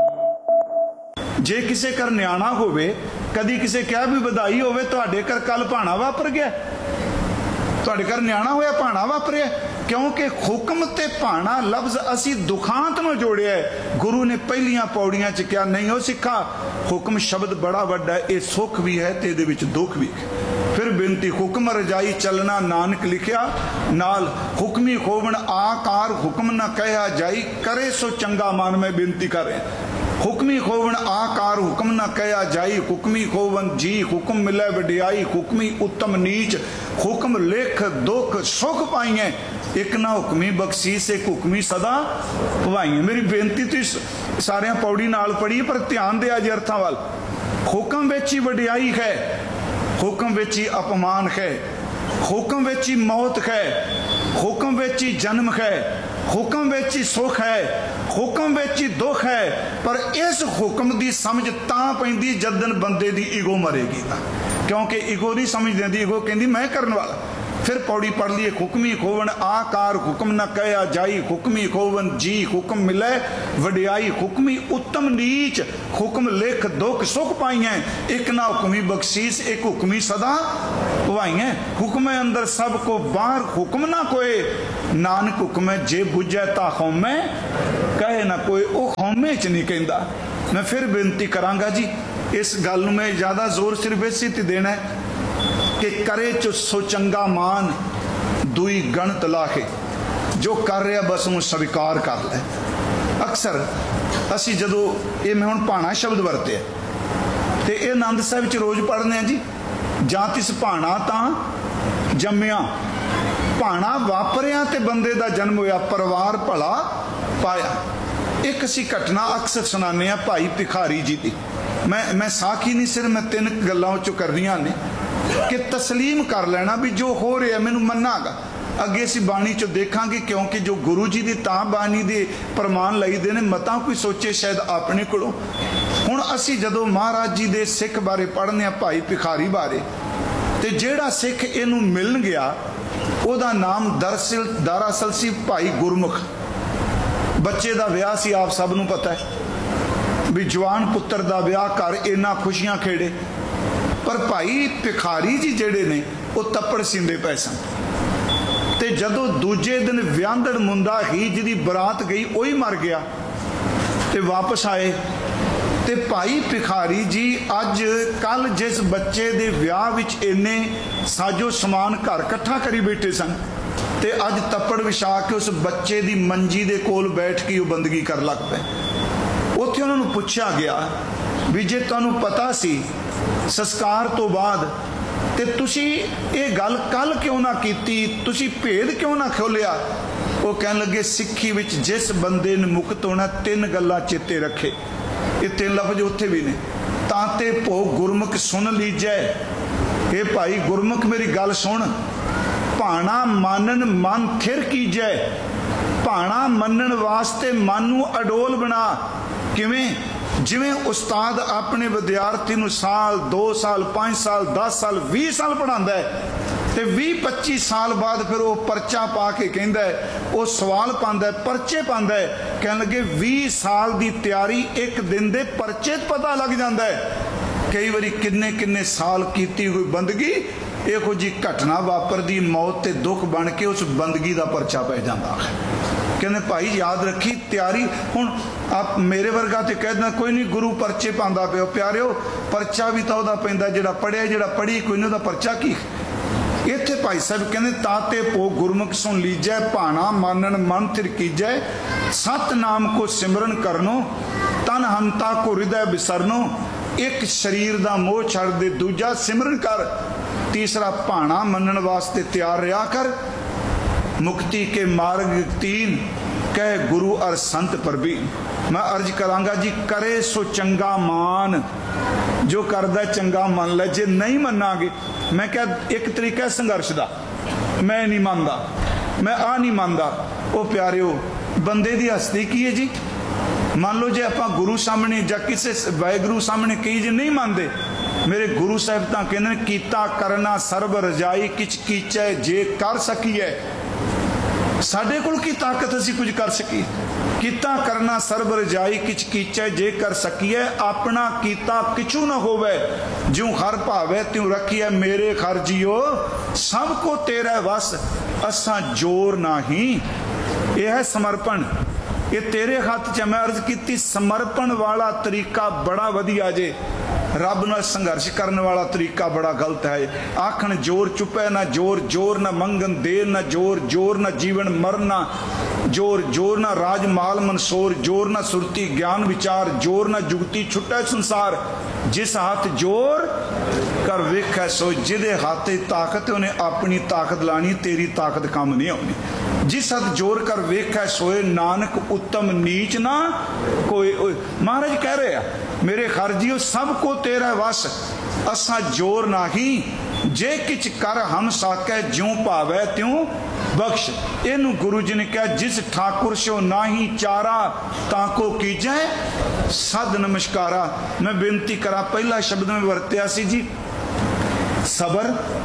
ਜੇ ਕਿਸੇ ਘਰ ਨਿਆਣਾ ਹੋਵੇ, ਕਦੀ ਕਿਸੇ ਕਿਹਾ ਵੀ ਵਧਾਈ ਹੋਵੇ, ਤੁਹਾਡੇ ਘਰ ਕੱਲ ਭਾਣਾ ਵਾਪਰ ਗਿਆ, ਤੁਹਾਡੇ ਘਰ ਨਿਆਣਾ ਹੋਇਆ ਭਾਣਾ ਵਾਪਰਿਆ, ਕਿਉਂਕਿ ਹੁਕਮ ਤੇ ਭਾਣਾ ਲਫ਼ਜ਼ ਅਸੀਂ ਦੁਖਾਂਤ ਨੂੰ ਜੋੜਿਆ। ਗੁਰੂ ਨੇ ਪਹਿਲੀਆਂ ਪੌੜੀਆਂ 'ਚ ਕਿਹਾ ਨਹੀਂ ਉਹ ਸਿੱਖਾ, ਹੁਕਮ ਸ਼ਬਦ ਬੜਾ ਵੱਡਾ, ਇਹ ਸੁੱਖ ਵੀ ਹੈ ਤੇ ਇਹਦੇ ਵਿੱਚ ਦੁੱਖ ਵੀ ਹੈ। फिर बिनती हुक्म रजाई चलना नानक लिखिया नाल, हुक्मी खोवन आकार हुक्म न कहा जाई, करे सो चंगा मान में बिनती करे। हुक्मी खोवन आकार हुक्म न कहा जाई, हुक्मी खोवन जी हुक्म मिले वडियाई, हुक्मी उत्तम नीच हुक्म लेख दुख सुख पाइए, एक ना हुक्मी बख्शीस एक हुक्मी सदा भवाइए। मेरी बेनती तुसीं सारियां पौड़ी नाल पढ़ी, पर ध्यान दिया जे अर्थां वाल। हुक्म विच ही वडियाई है, हुक्म विच ही अपमान है, हुक्म विच ही मौत है, हुक्म विच ही जन्म है, हुक्म विच ही सुख है, हुक्म विच ही दुख है। पर इस हुक्म की समझ तां पैंदी जदन बंदे की ईगो मरेगी, क्योंकि ईगो नहीं समझ देंदी। ईगो कहती मैं करने वाला, फिर पौड़ी पढ़ लिए हुक्मी खोवन आकार हुक्म न कया जाई हुक्मी खोवन जी हुक्म मिले वडियाई हुक्मी उत्तम नीच हुक्म लिख दुख सुख पाई एक ना हुक्मी बख्शीस एक हुक्मी सदा पवाई हुक्म अंदर सब को बाहर हुक्म ना कोई नानक हुक्म जे बुझे ता खौमे कहे ना कोई वो खौमे च नहीं कहता। मैं फिर बेनती करांगा जी इस गल में ज़्यादा जोर सिर्फ इसी ते देना है कि करे चो सो चंगा मान दुई गणत लाखे जो कर रहा बस उन्हें स्वीकार कर ले। अक्सर असी जदों ये मैं हुण भाणा शब्द वरते तो ये आनंद साहिब च रोज़ पढ़ने जी जां तिस भाणा तां जम्मिया भाणा वापरिया ते बंदे दा जन्म होया परिवार भला पाया। एक असी घटना अक्सर सुनाने भाई भिखारी जी की मैं साखी नहीं सिर्फ मैं 3 गल्लां चो करनियां ने कि तस्लीम कर लेना भी जो हो रहा मैनू मन्नागा अगे असी बाणी चो देखांगे क्योंकि जो गुरु जी की तां बाणी दे प्रमाण लईदे ने मतां कोई सोचे शायद अपने कोलों। हुण असी जदों महाराज जी दे सिख बारे पढ़ने भाई भिखारी बारे ते जेड़ा सिख इनू मिलन गया उहदा नाम दरअसल सी भाई गुरमुख। बच्चे दा विआह सी आप सब नूं पता है भी जवान पुत्र दा विआह कर इन्ना खुशियां खेड़े पर भाई भिखारी जी जेड़े ने वो तप्पड़ सींदे पए सन ते जदों दूजे दिन व्यांदड़ मुंडा ही जिहदी बरात गई वही मर गया ते वापस आए ते भाई भिखारी जी अज कल जिस बच्चे दे विआह विच इन्ने साजो समान घर इकट्ठा करी बैठे सन ते अज तप्पड़ विछा के उस बच्चे दी मंजी दे कोल बैठ के वो बंदगी कर लग पे। उत्थे उन्हां नूं पुछया गया भी जे तुहानूं पता सी संस्कार तो बाद ते तुसी ये गल कल क्यों ना कीती तुसी भेद क्यों ना खोलिया। वो कहन लगे सिक्खी विच जिस बंदे ने मुक्त होना 3 गल्लां चेते रखे ये 3 लफ्ज उत्थे भी ने ताते भोग गुरमुख सुन लीजै। ये भाई गुरमुख मेरी गल सुन भाणा मानन मन थिर कीजै भाणा मनन वास्ते मन नूं अडोल बना किवें जिवें उस्ताद अपने विद्यार्थी नूं साल 2 साल 5 साल 10 साल 20 साल पढ़ांदा है ते 20-25 साल बाद फिर वो परचा पा के कहंदा है वो सवाल पांदा है परचे पांदा है कहन लगे 20 साल दी तैयारी एक दिन दे परचे पता लग जांदा है। कई बारी किन्ने किन्ने साल कीती हुई बंदगी इहो जी घटना वापरदी मौत ते दुख बन के उस बंदगी का परचा पै जाता है। कहने भाई याद रखी तैयारी हुण आप मेरे वर्गा तो कहना कोई नहीं गुरु परचे पांदा पिओ प्यारिओ परचा भी तो वह पैंदा जिहड़ा पढ़िया जिहड़ा पढ़ी कोई नहीं वह परचा की। इत्थे भाई साहब कहने ताते पो गुरमुख सुन लीजै भाणा मानन मन थिर कीजै सत नाम को सिमरन करनो तन हंता को हृदय बिसरनो एक शरीर दा मोह छड़ दे दूजा सिमरन कर तीसरा भाणा मनन वास्ते तैयार रहा कर मुक्ति के मार्ग 3 कह गुरु और संत प्रवीण। मैं अर्ज करांगा जी करे सो चंगा मान जो करदा चंगा मन ले जे नहीं मनांगे मैं क्या एक तरीका संघर्ष दा मैं नहीं मानदा मैं आ नहीं मानदा ओ प्यारिओ बंदे दी हस्ती की है जी। मान लो जे आपां गुरु सामने जां किसे वाहिगुरू सामने कही जे नहीं मानते मेरे गुरु साहब तां कहंदे कीता करना सर्ब रजाई किच कीचै जे कर सकीए। साडे कोल की ताकत असी कुछ कर सकी कीता करना सर्ब रजाई किच कीचै जे कर सकीए अपना कीता किचू न होवे ज्यों हर भावे त्यों रखिए मेरे खर जियो सब को तेरा वस असा जोर नाही। यह है समर्पण ये तेरे हाथ च। मैं अर्ज की समर्पण वाला तरीका बड़ा वधिया जे रब नाल संघर्ष करने वाला तरीका बड़ा गलत है। आखन जोर चुपे ना जोर जोर ना मंगन देर ना जोर जोर ना जीवन मरना जोर जोर ना राज माल मनसोर जोर ना सुरती ज्ञान विचार जोर ना जुगती छुट्टा संसार जिस हाथ जोर कर वेख सो जिदे हाथ ताकत उन्हें अपनी ताकत लानी तेरी ताकत काम नहीं आनी। जिस हाथ जोर कर वेख सोए नानक उत्तम नीच ना कोई। महाराज कह रहे हैं मेरे खरजियो सबको तेरा वस असा जोर नाही जे किच कर हम साकै ज्यों भावै त्यों बख्श। इनू गुरु जी ने कहा जिस ठाकुर सो नाही चारा ताको कीजै सद नमस्कारा। मैं बेनती करा पहला शब्द में वरत्या सी जी सबर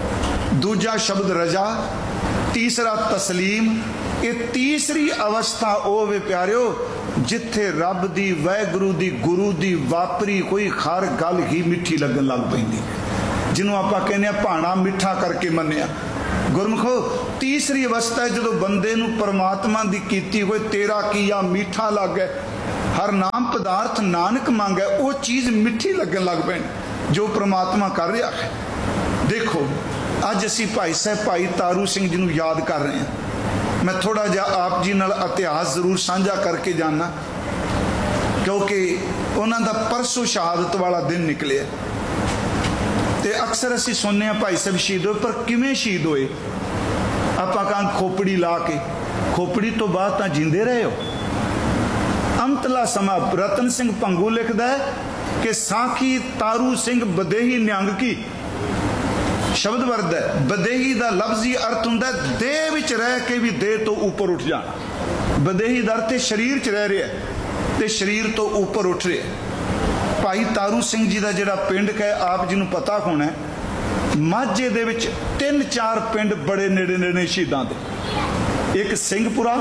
दूजा शब्द रजा, तीसरा तस्लीम। ये तीसरी अवस्था ओ वे प्यारिओ जिथे रब दी, वाहगुरू दी, गुरु दी वापरी कोई हर गल ही मिठी लगन लग पैंदी, जिन्हों आपां कहने भाणा मिठा करके मन्निया। गुरमुखो तीसरी अवस्था है जदों बंदे नूं परमात्मा दी कीती होए तेरा किया मीठा लगे, हर नाम पदार्थ नानक मांगे, वो चीज़ मिठी लगन लग पैनी जो परमात्मा कर रहा है। देखो अज असी भाई साहब भाई तारू सिंह जी नूं याद कर रहे हैं। मैं थोड़ा जा आप जी नाल इतिहास जरूर साझा करके जाना, क्योंकि उन्हां दा परसों शहादत वाला दिन निकले। तो अक्सर असी सुनने भाई साहब शहीद होए, पर किवें शहीद होए? आपां कहां खोपड़ी ला के, खोपड़ी तो बाद तां जींदे रहे हो। अंतला समा रतन सिंह भंगू लिखदा है कि साखी तारू सिंह बदेही निहंग की शब्द वर्द है। बदेही का लफ्जी अर्थ हुंदा देह विच रह के भी देह तो ऊपर उठ जाना। बदेही का अर्थ शरीर च रह रहा है ते शरीर तो ऊपर उठ रहा। भाई तारू सिंह जी का जिहड़ा पिंड है आप जी नूं पता होना है, माझे दे विच 3-4 पिंड बड़े नेड़े नेड़े शहीदां दे। एक सिंहपुरा,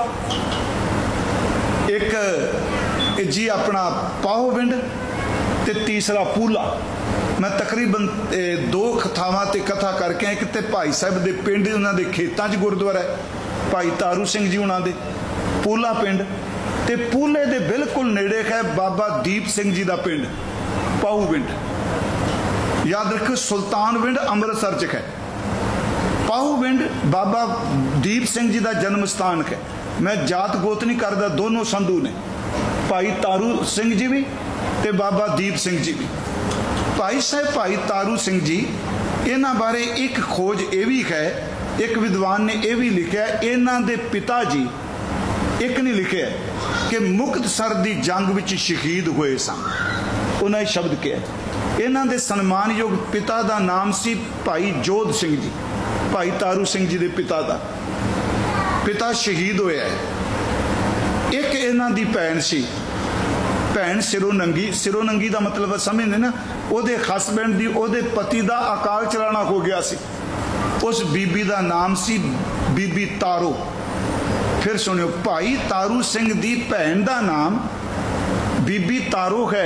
एक जी अपना पाहो पिंड ते तीसरा पूला। मैं तकरीबन 2 थावां ते कथा करके एक ते भाई साहब दे पिंड उन्हां दे खेतां 'च गुरुद्वारा है भाई तारू सिंह जी उन्हां दे, पूला पिंड ते पूले दे बिल्कुल नेड़े है बाबा दीप सिंह जी दा पिंड पाहू पिंड। याद रखो सुल्तान पिंड अमृतसर च है, पाहू पिंड बाबा दीप सिंह जी दा जन्म स्थान है। मैं जात गोत नहीं करदा, दोनों संधू ने, भाई तारू सिंह जी भी ते बाबा दीप सिंह जी भी। भाई साहब भाई तारू सिंह जी इन्हां बारे एक खोज ये भी है, एक विद्वान ने यह भी लिखा इन्हां दे पिता जी एक नहीं लिखे कि मुक्तसर दी जंग विच शहीद हुए सन। उन्हें शब्द कहा इन्हां दे सन्मानयोग पिता का नाम सी भाई जोध सिंह जी, भाई तारू सिंह जी दे पिता का पिता शहीद होया है। एक इन्हां दी भैन सी, भैन सिरों नंगी, सिरों नंगी का मतलब समझते ना, उहदे हसबैंड दी उहदे पति का अकाल चलाना हो गया सी। उस बीबी का नाम सी बीबी तारो। फिर सुनियो, भाई तारू सिंह दी भैन का नाम बीबी तारो है।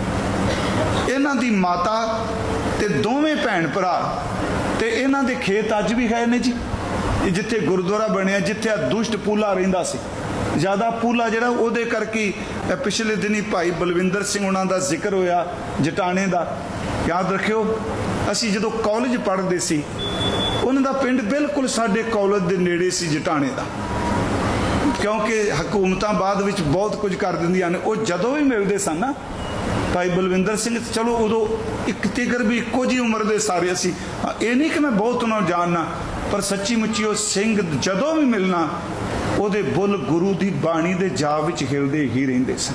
इन्हां दी माता ते दोवें भैन भरा ते इन्हां दे खेत अज भी है ने जी, जिथे गुरुद्वारा बनया, जिथे दुष्ट पूला रहिंदा सी। ज़्यादा पूला जिहड़ा उहदे करके पिछले दिनी भाई बलविंदर सिंह उन्हां दा जिक्र होया जटाने का। याद रखियो असी जदों कॉलेज पढ़ते सी उन्हां दा पिंड बिल्कुल साडे कॉलेज दे नेड़े सी जटाने का, क्योंकि हुकूमतां बाद विच बहुत कुछ कर दिंदियां ने। वो जदों भी मिलते सन ना भाई बलविंदर सिंह, चलो उदों एक तिगर भी इक्को जी उम्र दे सारे असी, ये नहीं कि मैं बहुत उन्होंने जानना, पर सच्ची मुच्ची वो सिंह जदों भी मिलना उहदे बुल गुरु की बाणी दे जाप विच हिलदे ही रहिंदे सन।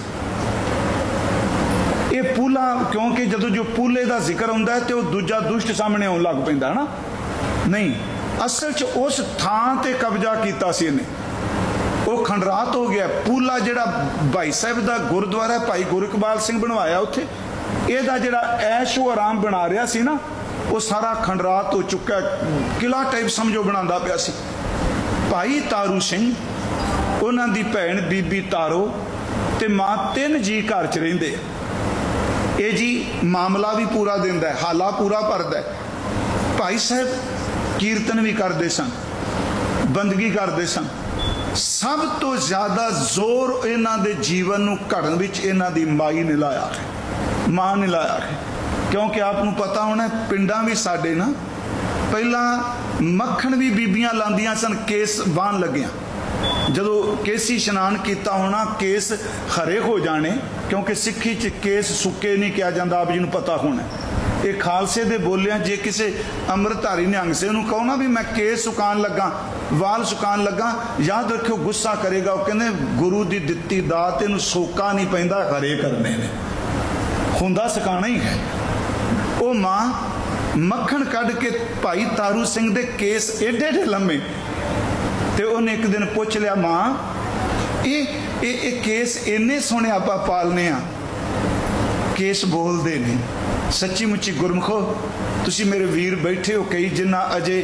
ये पूला क्योंकि जदों जो पूले का जिक्र हुंदा है तो दूजा दुष्ट सामने आउण लग पैंदा ना, नहीं असल च उस थां ते कब्जा कीता सी इहने, वो खंडरात हो गया। पूला जिहड़ा भाई साहब का गुरुद्वारा भाई गुरकबाल सिंह बनवाया, उत्थे इहदा जिहड़ा ऐशो आराम बना रहा सी ना, वो सारा खंडरात हो चुका, किला टाइप समझो बनांदा पिया सी। भाई तारू सिंह उन्हां दी भैन बीबी तारो ते मां 3 जी घर च रहिंदे। ये जी मामला भी पूरा दिंदा है, हाला पूरा भरदा है। भाई साहब कीर्तन भी करते सन, बंदगी करते सन। सब तो ज्यादा जोर इन्हां दे जीवन नूं घड़न विच इन्हां दी माई ने लाया है, मां ने लाया है। क्योंकि आपनूं पता होना पिंडां भी साडे ना पहला मक्खण भी बीबियां लांदियां सन केस बाण लगिया। जदों केसी इशनान किया होना केस हरे हो जाने, क्योंकि सिक्खी च केस सुके नहीं किया जाता, आप जी नूं पता होना। ये खालसे दे बोलिया जे किसी अमृतधारी निहंग से उन्होंने कहो ना भी मैं केस सुकान लगा, वाल सुकान लगा, याद रखियो गुस्सा करेगा। वो कहते गुरु की दिती दात इनू सोका नहीं पैंदा, हरे करने ने हुंदा सुकाना ही है। वो माँ मक्खण कढ़ के भाई तारू सिंह दे केस एडे एडे लम्मे, तो उन्हें एक दिन पूछ लिया माँ ये केस इन्ने सोहने आपां पालने आ, केस बोलते ने। सच्ची मुच्ची गुरमुखो तुसी मेरे वीर बैठे हो कई जिन्ना अजे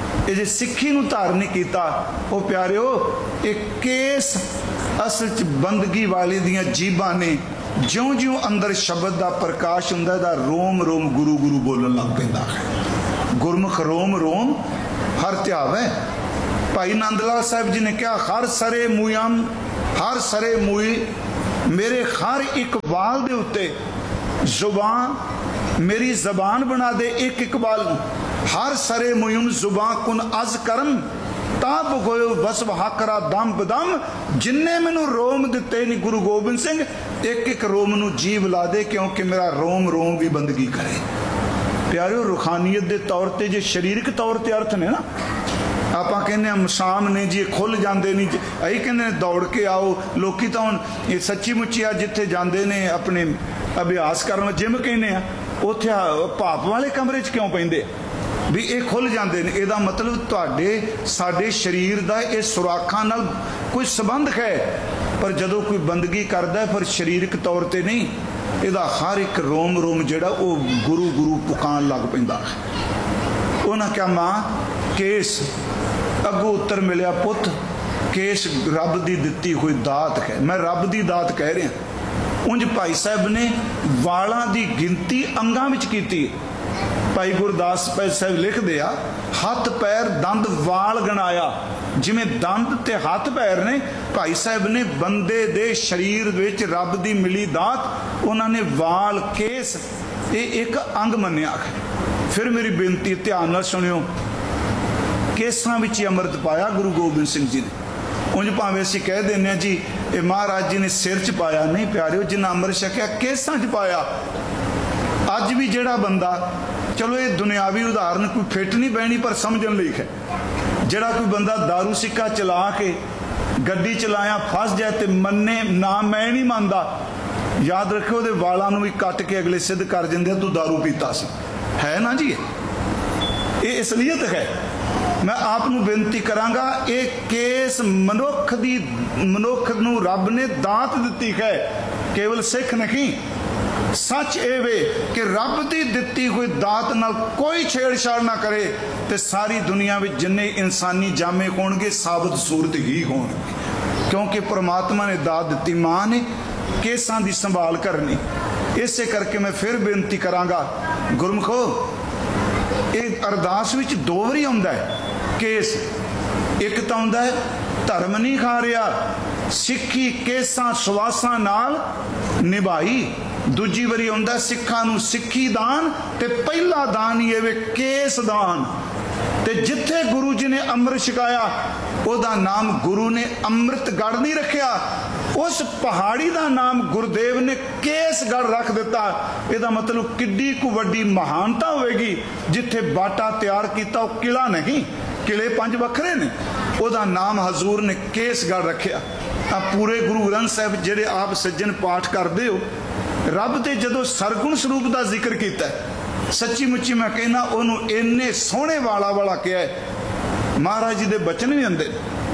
ਇਹ ਜੇ ਸਿੱਖੀ ਨੂੰ ਧਾਰਨ ਨਹੀਂ ਕੀਤਾ, ਉਹ ਪਿਆਰਿਓ ਇਹ ਕੇਸ ਅਸਲ 'ਚ ਬੰਦਗੀ ਵਾਲੇ ਦੀਆਂ ਜੀਬਾਂ ਨੇ। ਜਿਉਂ-ਜਿਉਂ ਅੰਦਰ ਸ਼ਬਦ ਦਾ ਪ੍ਰਕਾਸ਼ ਹੁੰਦਾ, ਇਹਦਾ ਰੋਮ ਰੋਮ ਗੁਰੂ ਗੁਰੂ ਬੋਲਣ ਲੱਗ ਪੈਂਦਾ ਹੈ। ਗੁਰਮੁਖ ਰੋਮ ਰੋਮ ਹਰ ਧਿਆਵੈ। ਭਾਈ ਨੰਦ ਲਾਲ ਸਾਹਿਬ ਜੀ ਨੇ ਕਿਹਾ, ਹਰ ਸਰੇ ਮੂਯਮ, ਹਰ ਸਰੇ ਮੂਈ, ਮੇਰੇ ਹਰ ਇੱਕ ਵਾਲ ਦੇ ਉੱਤੇ ਜ਼ੁਬਾਨ, ਮੇਰੀ ਜ਼ਬਾਨ ਬਣਾ ਦੇ ਇੱਕ ਇੱਕ ਵਾਲ ਨੂੰ। ਹਰ ਸਰੇ ਮੁਯਮ ਜ਼ੁਬਾਨ ਕੁਨ ਅਜ਼ ਕਰਮ, ਤਾਬ ਹੋਇਓ ਬਸ ਵਹਾਕਰਾ ਦਮ ਬਦਮ। ਜਿੰਨੇ ਮੈਨੂੰ ਰੋਮ ਦਿੱਤੇ ਨੇ ਗੁਰੂ ਗੋਬਿੰਦ ਸਿੰਘ, ਇੱਕ ਇੱਕ ਰੋਮ ਨੂੰ ਜੀਵ ਲਾ ਦੇ, ਕਿਉਂਕਿ ਮੇਰਾ ਰੋਮ ਰੋਮ ਵੀ ਬੰਦਗੀ ਕਰੇ। ਪਿਆਰਿਓ ਰੂਹਾਨੀਅਤ ਦੇ ਤੌਰ ਤੇ ਜੇ ਸਰੀਰਕ ਤੌਰ ਤੇ ਅਰਥ ਨੇ ਨਾ, ਆਪਾਂ ਕਹਿੰਦੇ ਆ ਮਸਾਮ ਨੇ ਜੀ ਖੁੱਲ ਜਾਂਦੇ ਨਹੀਂ, ਅਸੀਂ ਕਹਿੰਦੇ ਨੇ ਦੌੜ ਕੇ ਆਓ। ਲੋਕੀ ਤਾਂ ਹੁਣ ਇਹ ਸੱਚੀ ਮੁੱਚੀ ਆ ਜਿੱਥੇ ਜਾਂਦੇ ਨੇ ਆਪਣੇ ਅਭਿਆਸ ਕਰਨ, ਜਿਮ ਕਹਿੰਦੇ ਆ, ਉੱਥੇ ਭਾਪ ਵਾਲੇ ਕਮਰੇ 'ਚ ਕਿਉਂ ਪੈਂਦੇ ਵੀ ਇਹ ਖੁੱਲ ਜਾਂਦੇ ਨੇ। ਇਹਦਾ ਮਤਲਬ ਤੁਹਾਡੇ ਸਾਡੇ ਸਰੀਰ ਦਾ ਇਹ ਸੁਰਾਖਾਂ ਨਾਲ ਕੋਈ ਸੰਬੰਧ ਹੈ, ਪਰ ਜਦੋਂ ਕੋਈ ਬੰਦਗੀ ਕਰਦਾ ਫਿਰ ਸਰੀਰਕ ਤੌਰ ਤੇ ਨਹੀਂ, ਇਹਦਾ ਹਰ ਇੱਕ ਰੋਮ ਰੋਮ ਜਿਹੜਾ ਉਹ ਗੁਰੂ ਗੁਰੂ ਪੁਕਾਰਨ ਲੱਗ ਪੈਂਦਾ। ਉਹਨਾਂ ਕਿਹਾ, ਮਾਂ ਕੇਸ ਅੱਗੋਂ ਉੱਤਰ ਮਿਲਿਆ, ਪੁੱਤ ਕੇਸ ਰੱਬ ਦੀ ਦਿੱਤੀ ਹੋਈ ਦਾਤ ਹੈ। ਮੈਂ ਰੱਬ ਦੀ ਦਾਤ ਕਹਿ ਰਿਹਾ। ਉਂਝ ਭਾਈ ਸਾਹਿਬ ਨੇ ਵਾਲਾਂ ਦੀ ਗਿਣਤੀ ਅੰਗਾਂ ਵਿੱਚ ਕੀਤੀ। ਭਾਈ ਗੁਰਦਾਸ ਸਾਹਿਬ ਲਿਖਦੇ ਆ, ਹੱਥ ਪੈਰ ਦੰਦ ਵਾਲ ਗਣਾਇਆ। ਜਿਵੇਂ ਦੰਦ ਤੇ ਹੱਥ ਪੈਰ ਨੇ, ਭਾਈ ਸਾਹਿਬ ਨੇ ਬੰਦੇ ਦੇ ਸਰੀਰ ਵਿੱਚ ਰੱਬ ਦੀ ਮਿਲੀ ਦਾਤ, ਉਹਨਾਂ ਨੇ ਵਾਲ ਕੇਸ ਇਹ ਇੱਕ ਅੰਗ ਮੰਨਿਆ। ਫਿਰ ਮੇਰੀ ਬੇਨਤੀ ਧਿਆਨ ਨਾਲ ਸੁਣਿਓ, ਕੇਸਾਂ ਵਿੱਚ ਅੰਮ੍ਰਿਤ ਪਾਇਆ ਗੁਰੂ ਗੋਬਿੰਦ ਸਿੰਘ ਜੀ ਨੇ। ਉਂਝ ਭਾਵੇਂ ਅਸੀਂ ਕਹਿ ਦਿੰਦੇ ਹਾਂ ਜੀ ਇਹ ਮਹਾਰਾਜ ਜੀ ਨੇ ਸਿਰ 'ਚ ਪਾਇਆ, ਨਹੀਂ ਪਿਆਰਿਓ, ਜਿੰਨਾ ਅੰਮ੍ਰਿਤ ਛਕਿਆ ਕੇਸਾਂ 'ਚ ਪਾਇਆ। ਅੱਜ ਵੀ ਜਿਹੜਾ ਬੰਦਾ, ਚਲੋ ਇਹ ਦੁਨਿਆਵੀ ਉਦਾਹਰਨ ਕੋਈ ਫਿੱਟ ਨਹੀਂ ਬਹਿਣੀ, ਪਰ ਸਮਝਣ ਲਈ ਹੈ, ਜਿਹੜਾ ਕੋਈ ਬੰਦਾ ਦਾਰੂ ਸਿੱਕਾ ਚਲਾ ਕੇ ਗੱਡੀ ਚਲਾਇਆ ਫਸ ਜਾਏ ਤੇ ਮੰਨੇ ਨਾ ਮੈਂ ਨਹੀਂ ਮੰਨਦਾ, ਯਾਦ ਰੱਖਿਓ ਉਹਦੇ ਵਾਲਾਂ ਨੂੰ ਵੀ ਕੱਟ ਕੇ ਅਗਲੇ ਸਿੱਧ ਕਰ ਦਿੰਦੇ, ਤੂੰ ਦਾਰੂ ਪੀਤਾ ਸੀ। ਹੈ ਨਾ ਜੀ, ਇਹ ਅਸਲੀਅਤ ਹੈ। ਮੈਂ ਆਪ ਨੂੰ ਬੇਨਤੀ ਕਰਾਂਗਾ, ਇਹ ਕੇਸ ਮਨੁੱਖ ਨੂੰ ਰੱਬ ਨੇ ਦਾਤ ਦਿੱਤੀ ਹੈ, ਕੇਵਲ ਸਿੱਖ ਨਹੀਂ। ਸੱਚ ਇਹ ਵੇ ਕਿ ਰੱਬ ਦੀ ਦਿੱਤੀ ਹੋਈ ਦਾਤ ਨਾਲ ਕੋਈ ਛੇੜਛਾੜ ਨਾ ਕਰੇ ਤੇ ਸਾਰੀ ਦੁਨੀਆ ਵਿੱਚ ਜਿੰਨੇ ਇਨਸਾਨੀ ਜਾਮੇ ਹੋਣਗੇ ਸਾਬਤ ਸੂਰਤ ਹੀ ਹੋਣਗੇ, ਕਿਉਂਕਿ ਪ੍ਰਮਾਤਮਾ ਨੇ ਦਾਤ ਦਿੱਤੀ, ਮਾਂ ਨੇ ਕੇਸਾਂ ਦੀ ਸੰਭਾਲ ਕਰਨੀ। ਇਸੇ ਕਰਕੇ ਮੈਂ ਫਿਰ ਬੇਨਤੀ ਕਰਾਂਗਾ, ਗੁਰਮੁਖੋ ਇਹ ਅਰਦਾਸ ਵਿੱਚ ਦੋ ਵਾਰੀ ਆਉਂਦਾ ਹੈ ਕੇਸ। ਇੱਕ ਤਾਂ ਆਉਂਦਾ ਹੈ ਧਰਮ ਨਹੀਂ ਖਾ ਰਿਹਾ, ਸਿੱਖੀ ਕੇਸਾਂ ਸਵਾਸਾਂ ਨਾਲ ਨਿਭਾਈ। ਦੂਜੀ ਵਾਰੀ ਆਉਂਦਾ ਸਿੱਖਾਂ ਨੂੰ ਸਿੱਖੀ ਦਾਨ, ਤੇ ਪਹਿਲਾ ਦਾਨ ਹੀ ਇਹ ਵੇ ਕੇਸ ਦਾਨ। ਤੇ ਜਿੱਥੇ ਗੁਰੂ ਜੀ ਨੇ ਅੰਮ੍ਰਿਤ ਛਕਾਇਆ ਉਹਦਾ ਨਾਮ ਗੁਰੂ ਨੇ ਅੰਮ੍ਰਿਤਗੜ੍ਹ ਨਹੀਂ ਰੱਖਿਆ, ਉਸ ਪਹਾੜੀ ਦਾ ਨਾਮ ਗੁਰਦੇਵ ਨੇ ਕੇਸਗੜ੍ਹ ਰੱਖ ਦਿੱਤਾ। ਇਹਦਾ ਮਤਲਬ ਕਿੱਡੀ ਕੁ ਵੱਡੀ ਮਹਾਨਤਾ ਹੋਵੇਗੀ। ਜਿੱਥੇ ਬਾਟਾ ਤਿਆਰ ਕੀਤਾ ਉਹ ਕਿਲਾ ਨਹੀਂ, ਕਿਲੇ 5 ਵੱਖਰੇ ਨੇ, ਉਹਦਾ ਨਾਮ ਹਜ਼ੂਰ ਨੇ ਕੇਸਗੜ੍ਹ ਰੱਖਿਆ। ਆ ਪੂਰੇ ਗੁਰੂ ਗ੍ਰੰਥ ਸਾਹਿਬ ਜਿਹੜੇ ਆਪ ਸੱਜਣ ਪਾਠ ਕਰਦੇ ਹੋ, ਰੱਬ ਦੇ ਜਦੋਂ ਸਰਗੁਣ ਸਰੂਪ ਦਾ ਜ਼ਿਕਰ ਕੀਤਾ, ਸੱਚੀ ਮੁੱਚੀ ਮੈਂ ਕਹਿੰਦਾ ਉਹਨੂੰ ਇੰਨੇ ਸੋਹਣੇ ਵਾਲਾ ਕਿਹਾ। ਮਹਾਰਾਜ ਜੀ ਦੇ ਬਚਨ ਵੀ ਆਉਂਦੇ।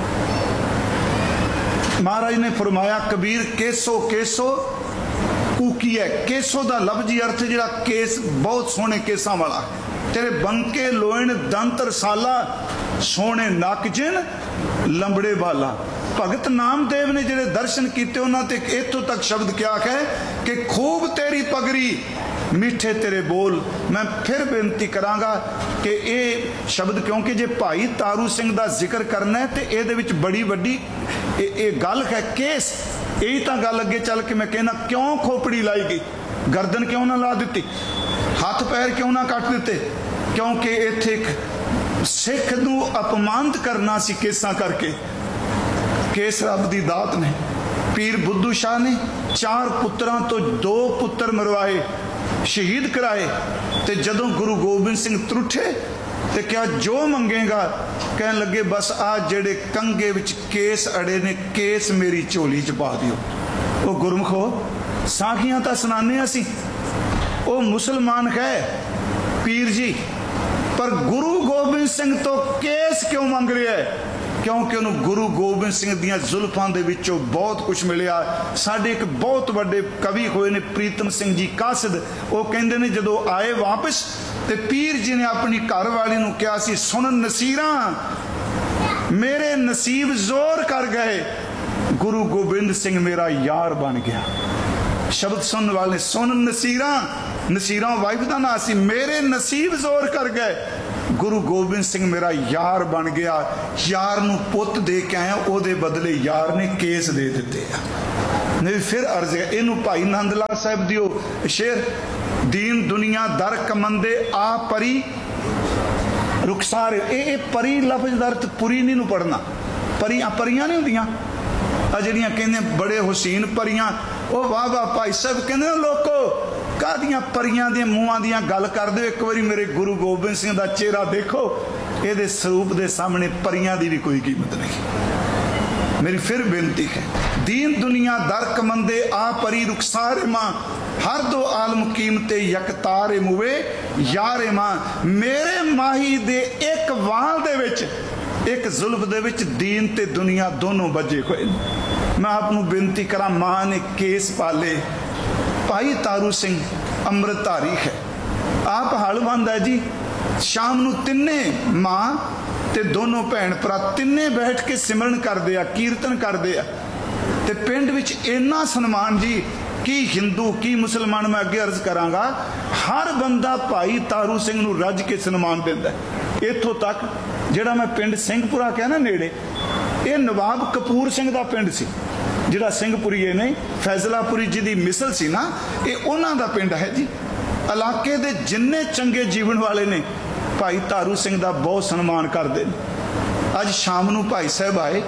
ਮਹਾਰਾਜ ਨੇ ਫਰਮਾਇਆ, ਕਬੀਰ ਕੇਸੋ ਕੇਸੋ ਕੂਕੀ ਹੈ। ਕੇਸੋ ਦਾ ਲਫ਼ਜ਼ੀ ਅਰਥ ਜਿਹੜਾ ਕੇਸ ਬਹੁਤ ਸੋਹਣੇ ਕੇਸਾਂ ਵਾਲਾ, ਤੇਰੇ ਬੰਕੇ ਲੋਇਣ ਦੰਤ ਰਸਾਲਾ, ਸੋਹਣੇ ਨੱਕ ਜਿਨ ਲੰਬੜੇ ਵਾਲਾ। ਭਗਤ ਨਾਮਦੇਵ ਨੇ ਜਿਹੜੇ ਦਰਸ਼ਨ ਕੀਤੇ ਉਹਨਾਂ ਤੇ ਇੱਥੋਂ ਤੱਕ ਸ਼ਬਦ ਕਿਹਾ ਹੈ ਕਿ ਖੂਬ ਤੇਰੀ ਪਗੜੀ ਮਿੱਠੇ ਤੇਰੇ ਬੋਲ। ਮੈਂ ਫਿਰ ਬੇਨਤੀ ਕਰਾਂਗਾ ਕਿ ਇਹ ਸ਼ਬਦ, ਕਿਉਂਕਿ ਜੇ ਭਾਈ ਤਾਰੂ ਸਿੰਘ ਦਾ ਜ਼ਿਕਰ ਕਰਨਾ ਹੈ ਤੇ ਇਹਦੇ ਵਿੱਚ ਬੜੀ ਵੱਡੀ ਇਹ ਗੱਲ ਹੈ ਕੇਸ। ਇਹੀ ਤਾਂ ਗੱਲ ਅੱਗੇ ਚੱਲ ਕੇ ਮੈਂ ਕਹਿਣਾ, ਕਿਉਂ ਖੋਪੜੀ ਲਾਈ ਗਈ, ਗਰਦਨ ਕਿਉਂ ਨਾ ਲਾ ਦਿੱਤੀ, ਹੱਥ ਪੈਰ ਕਿਉਂ ਨਾ ਕੱਟ ਦਿੱਤੇ, ਕਿਉਂਕਿ ਇੱਥੇ ਇੱਕ ਸਿੱਖ ਨੂੰ ਅਪਮਾਨਿਤ ਕਰਨਾ ਸੀ ਕੇਸਾਂ ਕਰਕੇ। ਕੇਸ ਰੱਬ ਦੀ ਦਾਤ ਨੇ। ਪੀਰ ਬੁੱਧੂ ਸ਼ਾਹ ਨੇ 4 ਪੁੱਤਰਾਂ ਤੋਂ 2 ਪੁੱਤਰ ਮਰਵਾਏ, ਸ਼ਹੀਦ ਕਰਾਏ। ਤੇ ਜਦੋਂ ਗੁਰੂ ਗੋਬਿੰਦ ਸਿੰਘ ਤਰੁੱਠੇ ਤੇ ਕਿਹਾ ਜੋ ਮੰਗੇਗਾ, ਕਹਿਣ ਲੱਗੇ ਬਸ ਆ ਜਿਹੜੇ ਕੰਗੇ ਵਿੱਚ ਕੇਸ ਅੜੇ ਨੇ, ਕੇਸ ਮੇਰੀ ਝੋਲੀ 'ਚ ਪਾ ਦਿਓ। ਉਹ ਗੁਰਮੁਖੋ ਸਾਖੀਆਂ ਤਾਂ ਸੁਣਾਉਂਦੇ ਅਸੀਂ, ਉਹ ਮੁਸਲਮਾਨ ਹੈ ਪੀਰ ਜੀ, ਪਰ ਗੁਰੂ ਗੋਬਿੰਦ ਸਿੰਘ ਤੋਂ ਕੇਸ ਕਿਉਂ ਮੰਗ ਰਿਹਾ ਹੈ? क्योंकि उन्होंने गुरु गोबिंद सिंह दियां जुल्फां दे विचों बहुत कुछ मिलिया। साडे एक बहुत वड्डे कवि होए ने प्रीतम सिंह जी कासिद, वो कहंदे ने जदों आए वापस ते पीर जी ने अपनी घरवाली नूं कहा सी, सुन नसीरा मेरे नसीब जोर कर गए, गुरु गोबिंद सिंह मेरा यार बन गया। शब्द सुनने वाले सुन नसीरा, नसीरा वाइफ का नाम सी, मेरे नसीब जोर कर गए, गुरु गोबिंद सिंह मेरा यार बन गया। यार नूं पुत दे के आया, ओदे बदले यार ने केस दे दिते आ। नहीं फिर अर्ज है इनू भाई नंद लाल साहब दियो शेर, दीन दुनिया दर कमंदे आ परी रुखसार, ए परी लफ्ज का अर्थ पुरी नहीं पढ़ना, परियां नहीं होंदियां आ जिहड़ियां कहंदे बड़े हुसैन परियां, ओ वाह वाह भाई साहब कहंदे लोको कादियां परियां दे मूहां दियां गल कर दो, एक बारी मेरे गुरु गोबिंद सिंह दा चेहरा देखो, इहदे स्वरूप दे सामने परियां दी भी कोई कीमत नहीं। मेरी फिर बेनती है, दीन दुनिया दर कमंदे आ परी रुखसार मां, हर दो आलम कीमते यकतार मुवे यार मां, मेरे माही दे एक वाल दे विच एक जुल्फ दे विच दीन ते दुनिया दोनों बजे हुए। मैं आपनू बेनती करा, मां ने केस पाले, भाई तारू सिंह अमृतधारी है, आप हलवंद है जी, शाम नू तिन्ने मां ते दोनों भैन भरा तिन्ने बैठ के सिमरन करदे आ, कीर्तन करदे आ, ते पिंड विच इन्ना सन्मान जी कि हिंदू की मुसलमान, मैं अगे अर्ज करांगा, हर बंदा भाई तारू सिंह नू रज के सन्मान दिंदा है। इत्थों तक जिहड़ा मैं पिंड सिंहपुरा कहा ना नेड़े, ये नवाब कपूर सिंह दा पिंड सी, जिहड़ा सिंहपुरीए ने फैजलापुरी जी दी मिसल सी ना, ये उन्हां दा पिंड है जी। इलाके दे जिन्ने चंगे जीवन वाले ने भाई तारू सिंह दा बहुत सन्मान करदे ने। अज शाम नू भाई साहब आए,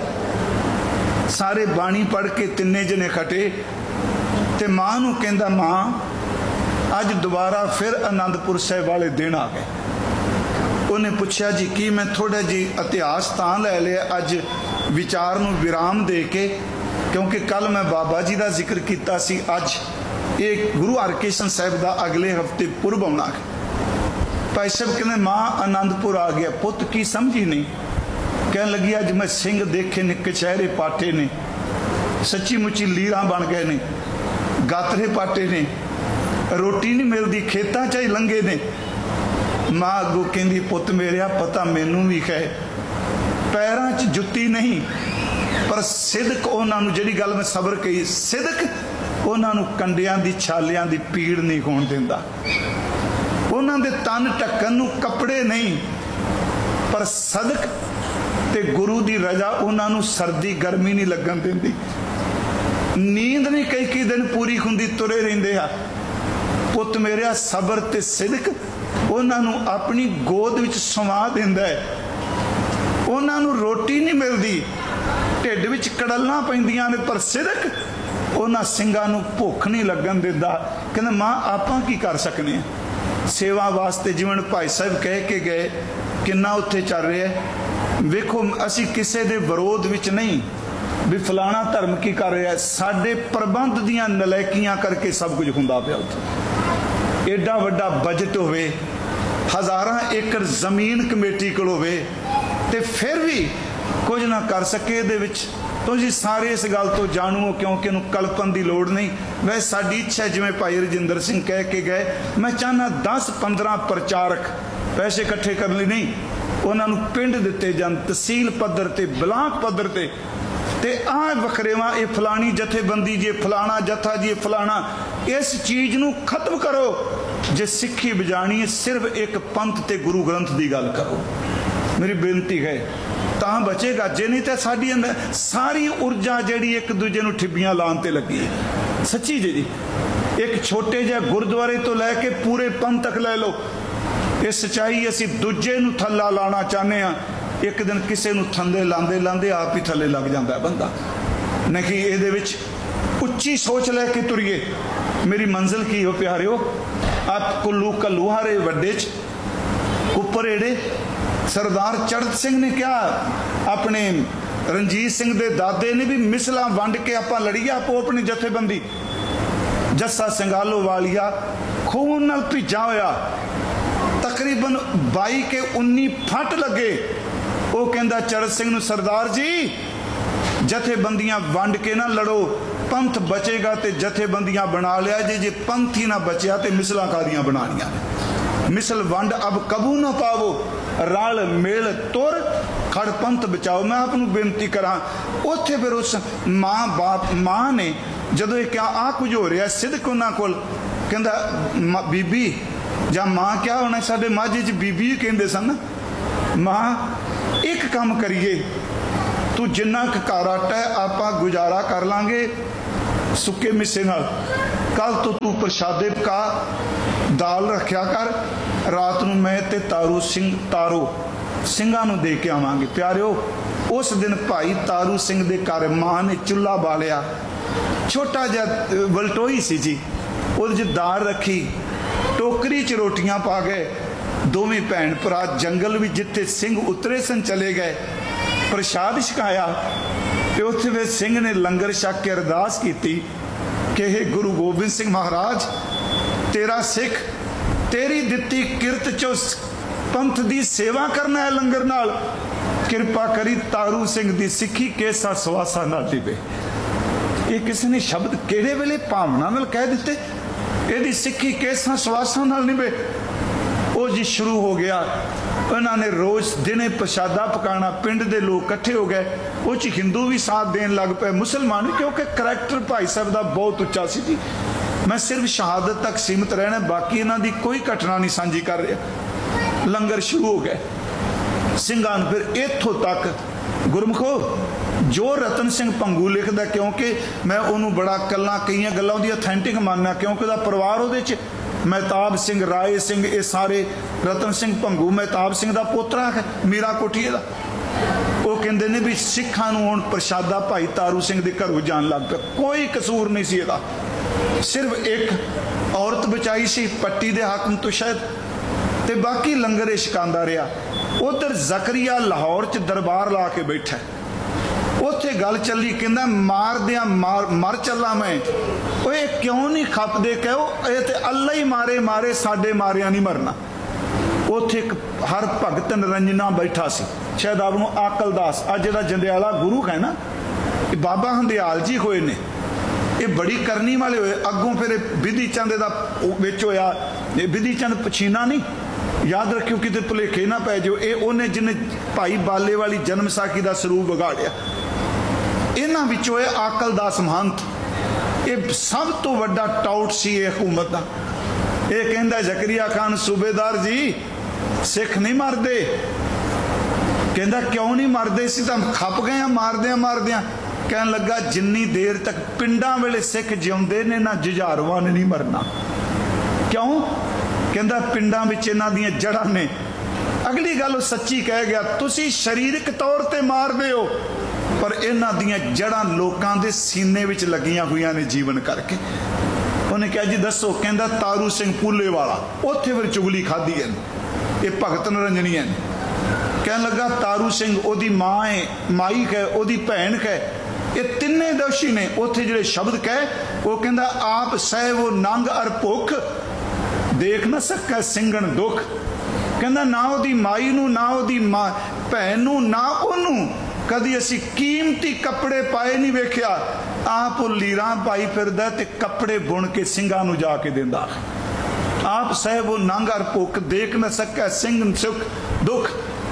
सारे बाणी पढ़ के तिन्ने जने खटे, ते मां नू कहंदा, मां अज दोबारा फिर आनंदपुर साहब वाले दिन आ गए। उन्हें पूछा जी कि मैं थोड़ा जी इतिहास तां लै लिया अज विचार नू विराम दे के, क्योंकि कल मैं बाबा जी का जिक्र किया सी, अज ये गुरु हरकिशन साहब का अगले हफ्ते पुरब आना है। भाई साहब कहते मां आनंदपुर आ गया, पुत की समझी नहीं, कह लगी अज मैं सिंह देखे ने, कचहरे पाटे ने, सच्ची मुच्ची लीरा बन गए ने, गातरे पाटे ने, रोटी नहीं मिलती, खेतों च ही लंघे ने। मां अगों कहंदी, पुत मेरिया पता मैनू भी है, पैरों च जुत्ती नहीं, पर सिदक उन्होंने, जिहड़ी गल मैं सबर कही, सिदक उन्होंने कंडियां दी छालियां दी पीड़ नहीं होण दिंदा, उन्होंने तन ढक्कन नूं कपड़े नहीं, पर सदक ते गुरु दी रजा उन्होंने सर्दी गर्मी नहीं लगन दिंदी, नींद नहीं कई दिन पूरी हुंदी, तुरे रहिंदे आ। पुत मेरिया सबर ते सिदक उन्होंने अपनी गोद विच समा दिंदा है, उन्होंने रोटी नहीं मिलती, ढिड विच कड़लना पैंदियां ने, पर सिदक उन्हां सिंगां नूं भुख नहीं लगन दिंदा। कहंदे मां आपां की कर सकने आ, सेवा वास्ते जिवें भाई साहब कह के गए, किन्ना उत्थे चल रहा है। वेखो असी किसी दे विरोध विच नहीं भी फलाना धर्म की कर रहा है, साडे प्रबंध दियां नलैकियां करके सब कुछ हुंदा पिया। उत्थे एडा वड्डा बजट होवे, हज़ारां एकड़ जमीन कमेटी कोल होवे, ते फिर भी कुछ ना कर सके। दे विच तुसीं सारे इस गल तो जाणू हो, क्योंकि इहनूं कल्पन की लोड़ नहीं। वैसे साडी इच्छा है, जिवें भाई रजिंदर सिंह कह के गए, मैं चाहना 10-15 प्रचारक पैसे इकट्ठे करने नहीं, उन्होंने पिंड दिते जान, तहसील पद्धर ते ब्लाक पद्धर ते आ वखरेवा, ये फलानी जथेबंदी जे, फलाना जथा जी, फलाना, इस चीज़ नूं खत्म करो। जे सिक्खी बजानी है, सिर्फ एक पंथ ते गुरु ग्रंथ की गल करो। मेरी बेनती है, तां बचेगा, जे नहीं तो साडी अंदर सारी ऊर्जा जिहड़ी एक दूजे नूं ठिब्बियां लाउण ते लगी है। सच्ची जी, एक छोटे जिहे गुरुद्वारे तो लैके पूरे पंथ तक लै लो, ये सच्चाई असी दूजे नूं थल्ला लाना चाहते हैं। एक दिन किसी नूं थंदे लांदे लांदे आप ही थल्ले लग जाता है बंदा। नहीं इहदे विच उच्ची सोच लैके तुरीए। मेरी मंजिल की हो प्यारिओ, आप कुल्लू कल्लूहारे वड्डे च कुपरेड़े सरदार चढ़त सिंह ने क्या, अपने रणजीत सिंह दे दादे ने भी मिसला वंड के आपां लड़ीए, आपो अपनी जथेबंदी। जस्सा संगालो वालिया खून नाल भिजा होया, तकरीबन 22 के 19 फट लगे, ਉਹ ਕਹਿੰਦਾ ਚਰਤ ਸਿੰਘ ਨੂੰ, ਸਰਦਾਰ ਜੀ ਜਥੇਬੰਦੀਆਂ ਵੰਡ ਕੇ ਨਾ ਲੜੋ, ਪੰਥ ਬਚੇਗਾ ਤੇ ਜਥੇਬੰਦੀਆਂ ਬਣਾ ਲਿਆ ਜੇ ਪੰਥ ਹੀ ਨਾ ਬਚਿਆ ਤੇ ਮਿਸਲਾਂ ਕਾਦੀਆਂ ਬਣਾਣੀਆਂ ਨੇ। ਮਿਸਲ ਵੰਡ ਅਬ ਕਬੂ ਨਾ ਪਾਵੋ, ਰਲ ਮਿਲ ਤੁਰ ਖੜ ਪੰਥ ਬਚਾਓ। ਮੈਂ ਆਪ ਨੂੰ ਬੇਨਤੀ ਕਰਾਂ, ਉੱਥੇ ਫਿਰ ਉਸ ਮਾਂ ਨੇ ਜਦੋਂ ਇਹ ਕਿਹਾ ਆ ਕੁਝ ਹੋ ਰਿਹਾ, ਸਿਦਕ ਉਹਨਾਂ ਕੋਲ ਕਹਿੰਦਾ ਬੀਬੀ ਜਾਂ ਮਾਂ ਕਿਆ ਹੋਣਾ, ਸਾਡੇ ਮਾਝੇ 'ਚ ਬੀਬੀ ਕਹਿੰਦੇ ਸਨ, ਮਾਂ ਇੱਕ ਕੰਮ ਕਰੀਏ, ਤੂੰ ਜਿੰਨਾ ਕੁ ਘਰ ਆਟਾ ਹੈ ਆਪਾਂ ਗੁਜ਼ਾਰਾ ਕਰ ਲਾਂਗੇ ਸੁੱਕੇ ਮਿੱਸੇ ਨਾਲ, ਕੱਲ ਤੋਂ ਤੂੰ ਪ੍ਰਸ਼ਾਦੇ ਪਕਾ, ਦਾਲ ਰੱਖਿਆ ਕਰ, ਰਾਤ ਨੂੰ ਮੈਂ ਤੇ ਤਾਰੂ ਸਿੰਘਾਂ ਨੂੰ ਦੇ ਕੇ ਆਵਾਂਗੇ। ਪਿਆਰਿਓ, ਉਸ ਦਿਨ ਭਾਈ ਤਾਰੂ ਸਿੰਘ ਦੇ ਘਰ ਮਾਂ ਨੇ ਚੁੱਲ੍ਹਾ ਬਾਲਿਆ, ਛੋਟਾ ਜਿਹਾ ਵਲਟੋਈ ਸੀ ਜੀ, ਉਹਦੇ 'ਚ ਦਾਲ ਰੱਖੀ, ਟੋਕਰੀ 'ਚ ਰੋਟੀਆਂ ਪਾ ਗਏ, ਦੋਵੇਂ ਭੈਣ ਭਰਾ ਜੰਗਲ ਵਿੱਚ ਜਿੱਥੇ ਸਿੰਘ ਉਤਰੇ ਸਨ ਚਲੇ ਗਏ, ਪ੍ਰਸ਼ਾਦ ਛਕਾਇਆ ਤੇ ਉੱਥੇ ਫਿਰ ਸਿੰਘ ਨੇ ਲੰਗਰ ਛਕ ਕੇ ਅਰਦਾਸ ਕੀਤੀ ਕਿ ਇਹ ਗੁਰੂ ਗੋਬਿੰਦ ਸਿੰਘ ਮਹਾਰਾਜ, ਤੇਰਾ ਸਿੱਖ ਤੇਰੀ ਦਿੱਤੀ ਕਿਰਤ 'ਚੋਂ ਪੰਥ ਦੀ ਸੇਵਾ ਕਰਨਾ ਹੈ ਲੰਗਰ ਨਾਲ, ਕਿਰਪਾ ਕਰੀ ਤਾਰੂ ਸਿੰਘ ਦੀ ਸਿੱਖੀ ਕੇਸਾ ਸਵਾਸਾ ਨਾ ਦਿਵੇ। ਇਹ ਕਿਸੇ ਨੇ ਸ਼ਬਦ ਕਿਹੜੇ ਵੇਲੇ ਭਾਵਨਾ ਨਾਲ ਕਹਿ ਦਿੱਤੇ, ਇਹਦੀ ਸਿੱਖੀ ਕੇਸਾਂ ਸਵਾਸਾਂ ਨਾਲ ਨਿਭੇ। ਉਹ ਜੀ ਸ਼ੁਰੂ ਹੋ ਗਿਆ, ਉਹਨਾਂ ਨੇ ਰੋਜ਼ ਦਿਨੇ ਪ੍ਰਸ਼ਾਦਾ ਪਕਾਣਾ, ਪਿੰਡ ਦੇ ਲੋਕ ਇਕੱਠੇ ਹੋ ਗਏ, ਉਹ 'ਚ ਹਿੰਦੂ ਵੀ ਸਾਥ ਦੇਣ ਲੱਗ ਪਏ, ਮੁਸਲਮਾਨ ਵੀ, ਕਿਉਂਕਿ ਕਰੈਕਟਰ ਭਾਈ ਸਾਹਿਬ ਦਾ ਬਹੁਤ ਉੱਚਾ ਸੀ ਜੀ। ਮੈਂ ਸਿਰਫ ਸ਼ਹਾਦਤ ਤੱਕ ਸੀਮਤ ਰਹਿਣਾ, ਬਾਕੀ ਇਹਨਾਂ ਦੀ ਕੋਈ ਘਟਨਾ ਨਹੀਂ ਸਾਂਝੀ ਕਰ ਰਿਹਾ। ਲੰਗਰ ਸ਼ੁਰੂ ਹੋ ਗਏ, ਸਿੰਘਾਂ ਨੂੰ ਫਿਰ ਇੱਥੋਂ ਤੱਕ ਗੁਰਮਖੋ ਜੋ ਰਤਨ ਸਿੰਘ ਭੰਗੂ ਲਿਖਦਾ, ਕਿਉਂਕਿ ਮੈਂ ਉਹਨੂੰ ਬੜਾ ਕਈਆਂ ਗੱਲਾਂ ਉਹਦੀ ਅਥੈਂਟਿਕ ਮੰਨਣਾ, ਕਿਉਂਕਿ ਉਹਦਾ ਪਰਿਵਾਰ ਉਹਦੇ 'ਚ ਮਹਿਤਾਬ ਸਿੰਘ, ਰਾਏ ਸਿੰਘ, ਇਹ ਸਾਰੇ, ਰਤਨ ਸਿੰਘ ਭੰਗੂ ਮਹਿਤਾਬ ਸਿੰਘ ਦਾ ਪੋਤਰਾ ਹੈ, ਮੀਰਾ ਕੋਠੀਏ ਦਾ। ਉਹ ਕਹਿੰਦੇ ਨੇ ਵੀ ਸਿੱਖਾਂ ਨੂੰ ਹੁਣ ਪ੍ਰਸ਼ਾਦਾ ਭਾਈ ਤਾਰੂ ਸਿੰਘ ਦੇ ਘਰੋਂ ਜਾਣ ਲੱਗ ਪਿਆ, ਕੋਈ ਕਸੂਰ ਨਹੀਂ ਸੀ ਇਹਦਾ, ਸਿਰਫ ਇੱਕ ਔਰਤ ਬਚਾਈ ਸੀ ਪੱਟੀ ਦੇ ਹਾਕਮ ਤੋਂ ਸ਼ਾਇਦ, ਤੇ ਬਾਕੀ ਲੰਗਰ ਛਕਾਉਂਦਾ ਰਿਹਾ। ਉਧਰ ਜ਼ਕਰੀਆ ਲਾਹੌਰ 'ਚ ਦਰਬਾਰ ਲਾ ਕੇ ਬੈਠਾ, ਉੱਥੇ ਗੱਲ ਚੱਲੀ, ਕਹਿੰਦਾ ਮਾਰਦਿਆਂ ਮਰ ਚੱਲਾ ਮੈਂ। ਓਏ ਕਿਉਂ ਨਹੀਂ ਖਪਦੇ, ਕਹੋ ਇਹ ਤੇ ਅੱਲਾ ਹੀ ਮਾਰੇ ਸਾਡੇ ਮਾਰਿਆ ਨਹੀਂ ਮਰਨਾ। ਉੱਥੇ ਇੱਕ ਹਰ ਭਗਤ ਨਿਰੰਜਨਾ ਬੈਠਾ ਸੀ, ਸ਼ਾਇਦ ਆਪ ਨੂੰ ਆਕਲ ਦਾਸ, ਅੱਜ ਜਿਹੜਾ ਜੰਡਿਆਲਾ ਗੁਰੂ ਹੈ ਨਾ, ਇਹ ਬਾਬਾ ਹੰਦਿਆਲ ਜੀ ਹੋਏ ਨੇ, ਇਹ ਬੜੀ ਕਰਨੀ ਵਾਲੇ ਹੋਏ। ਅੱਗੋਂ ਫਿਰ ਬਿਧੀ ਚੰਦ ਦਾ ਵਿੱਚ ਹੋਇਆ, ਇਹ ਬਿਧੀ ਚੰਦ ਪਛੀਨਾ ਨਹੀਂ, ਯਾਦ ਰੱਖਿਓ ਕਿਤੇ ਭੁਲੇਖੇ ਨਾ ਪੈ ਜਾਓ, ਇਹ ਉਹਨੇ ਜਿਹਨੇ ਭਾਈ ਬਾਲੇ ਵਾਲੀ ਜਨਮ ਸਾਖੀ ਦਾ ਸਰੂਪ ਵਿਗਾੜਿਆ। ਇਹਨਾਂ ਵਿੱਚੋਂ ਇਹ ਆਕਲ ਦਾਸ ਮਹੰਤ, ਇਹ ਸਭ ਤੋਂ ਵੱਡਾ ਟਾਊਟ ਸੀ ਇਹ ਹਕੂਮਤ ਦਾ। ਇਹ ਕਹਿੰਦਾ ਜ਼ਕਰੀਆ ਖਾਨ ਸੂਬੇਦਾਰ ਜੀ ਸਿੱਖ ਨਹੀਂ ਮਰਦੇ। ਕਹਿੰਦਾ ਕਿਉਂ ਨਹੀਂ ਮਰਦੇ, ਸੀ ਤਾਂ ਖੱਪ ਗਏ ਆ ਮਾਰਦਿਆਂ। ਕਹਿਣ ਲੱਗਾ ਜਿੰਨੀ ਦੇਰ ਤੱਕ ਪਿੰਡਾਂ ਵੇਲੇ ਸਿੱਖ ਜਿਉਂਦੇ ਨੇ ਨਾ ਜੁਝਾਰੂਆਂ ਨੇ ਨਹੀਂ ਮਰਨਾ। ਕਿਉਂ? ਕਹਿੰਦਾ ਪਿੰਡਾਂ ਵਿੱਚ ਇਹਨਾਂ ਦੀਆਂ ਜੜ੍ਹਾਂ ਨੇ। ਅਗਲੀ ਗੱਲ ਉਹ ਸੱਚੀ ਕਹਿ ਗਿਆ, ਤੁਸੀਂ ਸਰੀਰਕ ਤੌਰ ਤੇ ਮਾਰਦੇ ਹੋ ਪਰ ਇਹਨਾਂ ਦੀਆਂ ਜੜ੍ਹਾਂ ਲੋਕਾਂ ਦੇ ਸੀਨੇ ਵਿੱਚ ਲੱਗੀਆਂ ਹੋਈਆਂ ਨੇ ਜੀਵਨ ਕਰਕੇ। ਉਹਨੇ ਕਿਹਾ ਜੀ ਦੱਸੋ? ਕਹਿੰਦਾ ਤਾਰੂ ਸਿੰਘ ਪੂਲੇ ਵਾਲਾ। ਉੱਥੇ ਫਿਰ ਚੁਗਲੀ ਖਾਧੀ ਹੈ, ਇਹ ਭਗਤ ਨਿਰੰਜਨੀਆਂ ਨੇ। ਕਹਿਣ ਲੱਗਾ ਤਾਰੂ ਸਿੰਘ ਉਹਦੀ ਮਾਂ ਹੈ, ਮਾਈ ਹੈ, ਉਹਦੀ ਭੈਣ ਹੈ, ਇਹ ਤਿੰਨੇ ਦੋਸ਼ੀ ਨੇ। ਉੱਥੇ ਜਿਹੜੇ ਸ਼ਬਦ ਕਹੇ ਉਹ ਕਹਿੰਦਾ ਆਪ ਸਹਿਵੋ ਨੰਗ ਅਰ ਭੁੱਖ, ਦੇਖ ਨਾ ਸਕਾ ਸਿੰਘਣ ਦੁੱਖ। ਕਹਿੰਦਾ ਨਾ ਉਹਦੀ ਮਾਈ ਨੂੰ, ਨਾ ਉਹਦੀ ਮਾਂ ਭੈਣ ਨੂੰ, ਨਾ ਉਹਨੂੰ ਕਦੀ ਅਸੀਂ ਕੀਮਤੀ ਕੱਪੜੇ ਪਾਏ ਨਹੀਂ ਵੇਖਿਆ। ਆਪ ਉਹ ਲੀਰਾਂ ਪਾਈ ਫਿਰਦਾ ਤੇ ਕੱਪੜੇ ਬੁਣ ਕੇ ਸਿੰਘਾਂ ਨੂੰ ਜਾ ਕੇ ਦਿੰਦਾ। ਆਪ ਸਹਿਬੋ ਨੰਗ ਅਰ ਭੁੱਖ, ਦੇਖ ਨਾ ਸਕਾ ਸਿੰਘਣ ਸੁਖ ਦੁੱਖ।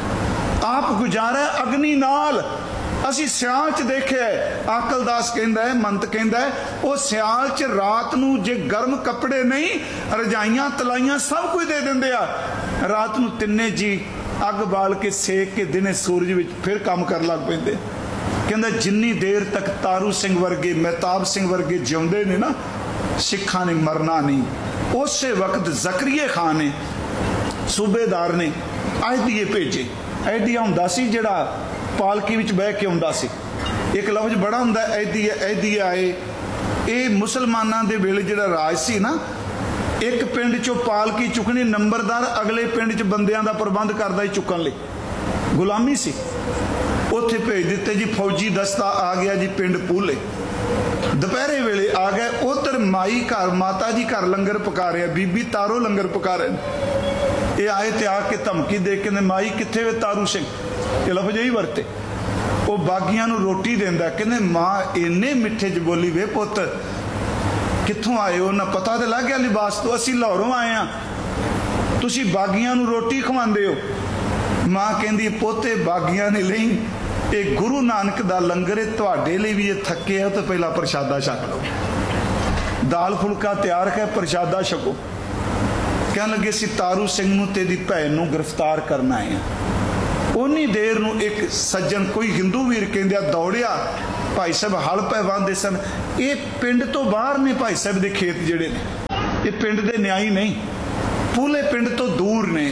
ਆਪ ਗੁਜ਼ਾਰਾ ਅਗਨੀ ਨਾਲ। ਅਸੀਂ ਸਿਆਲ 'ਚ ਦੇਖਿਆ, ਆਕਲਦਾਸ ਕਹਿੰਦਾ ਹੈ, ਮੰਤ ਕਹਿੰਦਾ ਹੈ, ਉਹ ਸਿਆਲ 'ਚ ਰਾਤ ਨੂੰ ਜੇ ਗਰਮ ਕੱਪੜੇ ਨਹੀਂ, ਰਜਾਈਆਂ ਤਲਾਈਆਂ ਸਭ ਕੁਝ ਦੇ ਦਿੰਦੇ ਆ। ਰਾਤ ਨੂੰ ਤਿੰਨੇ ਜੀ ਅੱਗ ਬਾਲ ਕੇ ਸੇਕ ਕੇ ਦਿਨੇ ਸੂਰਜ ਵਿੱਚ ਫਿਰ ਕੰਮ ਕਰਨ ਲੱਗ ਪੈਂਦੇ। ਕਹਿੰਦਾ ਜਿੰਨੀ ਦੇਰ ਤੱਕ ਤਾਰੂ ਸਿੰਘ ਵਰਗੇ, ਮਹਿਤਾਬ ਸਿੰਘ ਵਰਗੇ ਜਿਉਂਦੇ ਨੇ ਨਾ, ਸਿੱਖਾਂ ਨੇ ਮਰਨਾ ਨਹੀਂ। ਉਸੇ ਵਕਤ ਜ਼ਕਰੀਆ ਖਾਨ ਨੇ, ਸੂਬੇਦਾਰ ਨੇ ਅਹਿਦੀਏ ਭੇਜੇ। ਅਹਿਦੀਆ ਹੁੰਦਾ ਸੀ ਜਿਹੜਾ ਪਾਲਕੀ ਵਿੱਚ ਬਹਿ ਕੇ ਆਉਂਦਾ ਸੀ। ਇੱਕ ਲਫ਼ਜ਼ ਬੜਾ ਹੁੰਦਾ ਅਹਿਦੀਏ ਆਏ। ਇਹ ਮੁਸਲਮਾਨਾਂ ਦੇ ਵੇਲੇ ਜਿਹੜਾ ਰਾਜ ਸੀ ਨਾ, ਇੱਕ ਪਿੰਡ 'ਚੋਂ ਪਾਲਕੀ ਚੁੱਕਣੀ, ਨੰਬਰਦਾਰ ਅਗਲੇ ਪਿੰਡ 'ਚ ਬੰਦਿਆਂ ਦਾ ਪ੍ਰਬੰਧ ਕਰਦਾ ਹੀ ਚੁੱਕਣ ਲਈ। ਗੁਲਾਮੀ ਸੀ। ਉੱਥੇ ਭੇਜ ਦਿੱਤੇ ਜੀ, ਫੌਜੀ ਦਸਤਾ ਆ ਗਿਆ ਜੀ ਪਿੰਡ ਪੂਲੇ। ਦੁਪਹਿਰੇ ਵੇਲੇ ਆ ਗਏ। ਉਧਰ ਮਾਈ ਘਰ, ਮਾਤਾ ਜੀ ਘਰ ਲੰਗਰ ਪਕਾ ਰਿਹਾ, ਬੀਬੀ ਤਾਰੋ ਲੰਗਰ ਪਕਾ ਰਹੇ। ਇਹ ਆਏ ਤੇ ਆ ਕੇ ਧਮਕੀ ਦੇ ਕੇ ਨੇ, ਮਾਈ ਕਿੱਥੇ ਵੇ ਤਾਰੂ ਸਿੰਘ? ਇਹ ਲਫ਼ਜ਼ ਹੀ ਵਰਤੇ। ਉਹ ਬਾਗੀਆਂ ਨੂੰ ਰੋਟੀ ਦਿੰਦਾ, ਕਹਿੰਦੇ ਮਾਂ ਇੰਨੇ ਮਿੱਠੇ 'ਚ ਬੋਲੀ, ਵੇ ਪੁੱਤ ਕਿੱਥੋਂ ਆਏ ਹੋ? ਨਾ ਪਤਾ ਤੇ ਲੱਗ ਗਿਆ ਲਿਬਾਸ ਤੋਂ, ਅਸੀਂ ਲਾਹੌਰੋਂ ਆਏ ਹਾਂ, ਤੁਸੀਂ ਬਾਗੀਆਂ ਨੂੰ ਰੋਟੀ ਖਵਾਉਂਦੇ ਹੋ। ਮਾਂ ਕਹਿੰਦੀ ਪੋਤੇ ਬਾਗੀਆਂ ਨੇ ਲਈ, ਇਹ ਗੁਰੂ ਨਾਨਕ ਦਾ ਲੰਗਰ ਹੈ, ਤੁਹਾਡੇ ਲਈ ਵੀ ਇਹ ਥੱਕੇ ਆ ਤਾਂ ਪਹਿਲਾਂ ਪ੍ਰਸ਼ਾਦਾ ਛਕ ਲਓ। ਦਾਲ ਫੁਲਕਾ ਤਿਆਰ ਹੈ, ਪ੍ਰਸ਼ਾਦਾ ਛਕੋ। ਕਹਿਣ ਲੱਗੇ ਸੀ ਤਾਰੂ ਸਿੰਘ ਨੂੰ ਤੇ ਦੀ ਭੈਣ ਨੂੰ ਗ੍ਰਿਫਤਾਰ ਕਰਨਾ ਹੈ। ਉਨੀ ਦੇਰ ਨੂੰ ਇੱਕ ਸੱਜਣ, ਕੋਈ ਹਿੰਦੂ ਵੀਰ ਕਹਿੰਦੇ ਦੌੜਿਆ, ਭਾਈ ਸਾਹਿਬ ਹਲ ਪੈ ਵਾਂਦੇ ਸਨ। ਇਹ ਪਿੰਡ ਤੋਂ ਬਾਹਰ ਨੇ ਭਾਈ ਸਾਹਿਬ ਦੇ ਖੇਤ ਜਿਹੜੇ ਨੇ, ਇਹ ਪਿੰਡ ਦੇ ਨਿਆਈ ਨਹੀਂ, ਪੂਲੇ ਪਿੰਡ ਤੋਂ ਦੂਰ ਨੇ।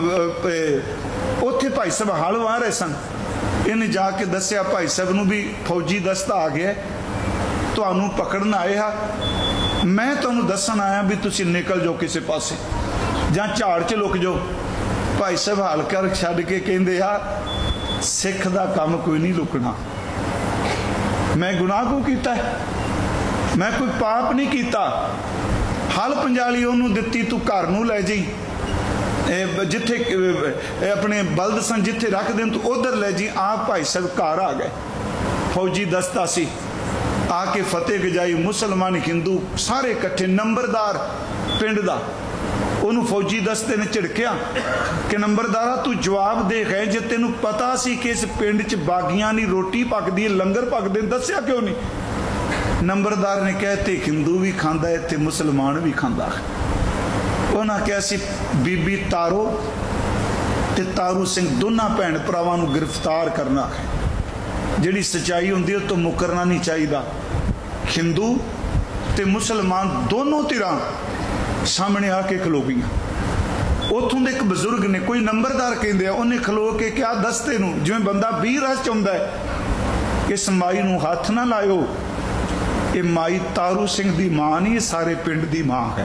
ਉੱਥੇ ਭਾਈ ਸਾਹਿਬ ਹਲ ਵਾਹ ਰਹੇ ਸਨ। ਇਹਨੇ ਜਾ ਕੇ ਦੱਸਿਆ ਭਾਈ ਸਾਹਿਬ ਨੂੰ ਵੀ ਫੌਜੀ ਦਸਤਾ ਆ ਗਿਆ, ਤੁਹਾਨੂੰ ਪਕੜਨ ਆਏ ਆ, ਮੈਂ ਤੁਹਾਨੂੰ ਦੱਸਣ ਆਇਆ ਵੀ ਤੁਸੀਂ ਨਿਕਲ ਜਾਓ ਕਿਸੇ ਪਾਸੇ ਜਾਂ ਝਾੜ 'ਚ ਲੁਕ ਜਾਓ। ਭਾਈ ਸਾਹਿਬ ਹਾਲ ਕਰ ਛੱਡ ਕੇ ਕਹਿੰਦੇ ਆ ਸਿੱਖ ਦਾ ਕੰਮ ਕੋਈ ਨਹੀਂ ਲੁਕਣਾ। ਮੈਂ ਗੁਨਾਹ ਕਿਉਂ ਕੀਤਾ? ਮੈਂ ਕੋਈ ਪਾਪ ਨਹੀਂ ਕੀਤਾ। ਹਲ ਪੰਜਾਲੀ ਉਹਨੂੰ ਦਿੱਤੀ, ਤੂੰ ਘਰ ਨੂੰ ਲੈ ਜਾਈ, ਜਿੱਥੇ ਆਪਣੇ ਬਲਦ ਸਨ ਜਿੱਥੇ ਰੱਖ ਦੇਣ ਤੂੰ ਉਧਰ ਲੈ ਜੀ। ਆਪ ਭਾਈ ਸਾਹਿਬ ਘਰ ਆ ਗਏ, ਫੌਜੀ ਦਸਤਾ ਸੀ, ਆ ਕੇ ਫਤਿਹ ਗਜਾਈ, ਮੁਸਲਮਾਨ ਹਿੰਦੂ ਸਾਰੇ ਇਕੱਠੇ। ਨੰਬਰਦਾਰ ਪਿੰਡ ਦਾ, ਉਹਨੂੰ ਫੌਜੀ ਦਸਤੇ ਨੇ ਝਿੜਕਿਆ ਕਿ ਨੰਬਰਦਾਰਾ ਤੂੰ ਜਵਾਬ ਦੇ ਗਏ, ਜੇ ਤੈਨੂੰ ਪਤਾ ਸੀ ਕਿ ਇਸ ਪਿੰਡ 'ਚ ਬਾਗੀਆਂ ਦੀ ਰੋਟੀ ਪੱਕਦੀ ਹੈ, ਲੰਗਰ ਪੱਕਦੇ, ਦੱਸਿਆ ਕਿਉਂ ਨਹੀਂ? ਨੰਬਰਦਾਰ ਨੇ ਕਿਹਾ ਤੇ ਹਿੰਦੂ ਵੀ ਖਾਂਦਾ ਹੈ ਤੇ ਮੁਸਲਮਾਨ ਵੀ ਖਾਂਦਾ। ਉਹਨਾਂ ਕਿਹਾ ਸੀ ਬੀਬੀ ਤਾਰੋ ਤੇ ਤਾਰੂ ਸਿੰਘ ਦੋਨਾਂ ਭੈਣ ਭਰਾਵਾਂ ਨੂੰ ਗ੍ਰਿਫਤਾਰ ਕਰਨਾ ਹੈ। ਜਿਹੜੀ ਸੱਚਾਈ ਹੁੰਦੀ ਉਹ ਤੋਂ ਮੁਕਰਨਾ ਨਹੀਂ ਚਾਹੀਦਾ। ਹਿੰਦੂ ਤੇ ਮੁਸਲਮਾਨ ਦੋਨੋਂ ਧਿਰਾਂ ਸਾਹਮਣੇ ਆ ਕੇ ਖਲੋ ਗਈਆਂ। ਉੱਥੋਂ ਦੇ ਇੱਕ ਬਜ਼ੁਰਗ ਨੇ, ਕੋਈ ਨੰਬਰਦਾਰ ਕਹਿੰਦੇ ਆ, ਉਹਨੇ ਖਲੋ ਕੇ ਕਿਹਾ ਦਸਤੇ ਨੂੰ, ਜਿਵੇਂ ਬੰਦਾ 20 ਰਸ ਚਾਹੁੰਦਾ ਹੈ, ਇਸ ਮਾਈ ਨੂੰ ਹੱਥ ਨਾ ਲਾਇਓ, ਇਹ ਮਾਈ ਤਾਰੂ ਸਿੰਘ ਦੀ ਮਾਂ ਨਹੀਂ, ਇਹ ਸਾਰੇ ਪਿੰਡ ਦੀ ਮਾਂ ਹੈ।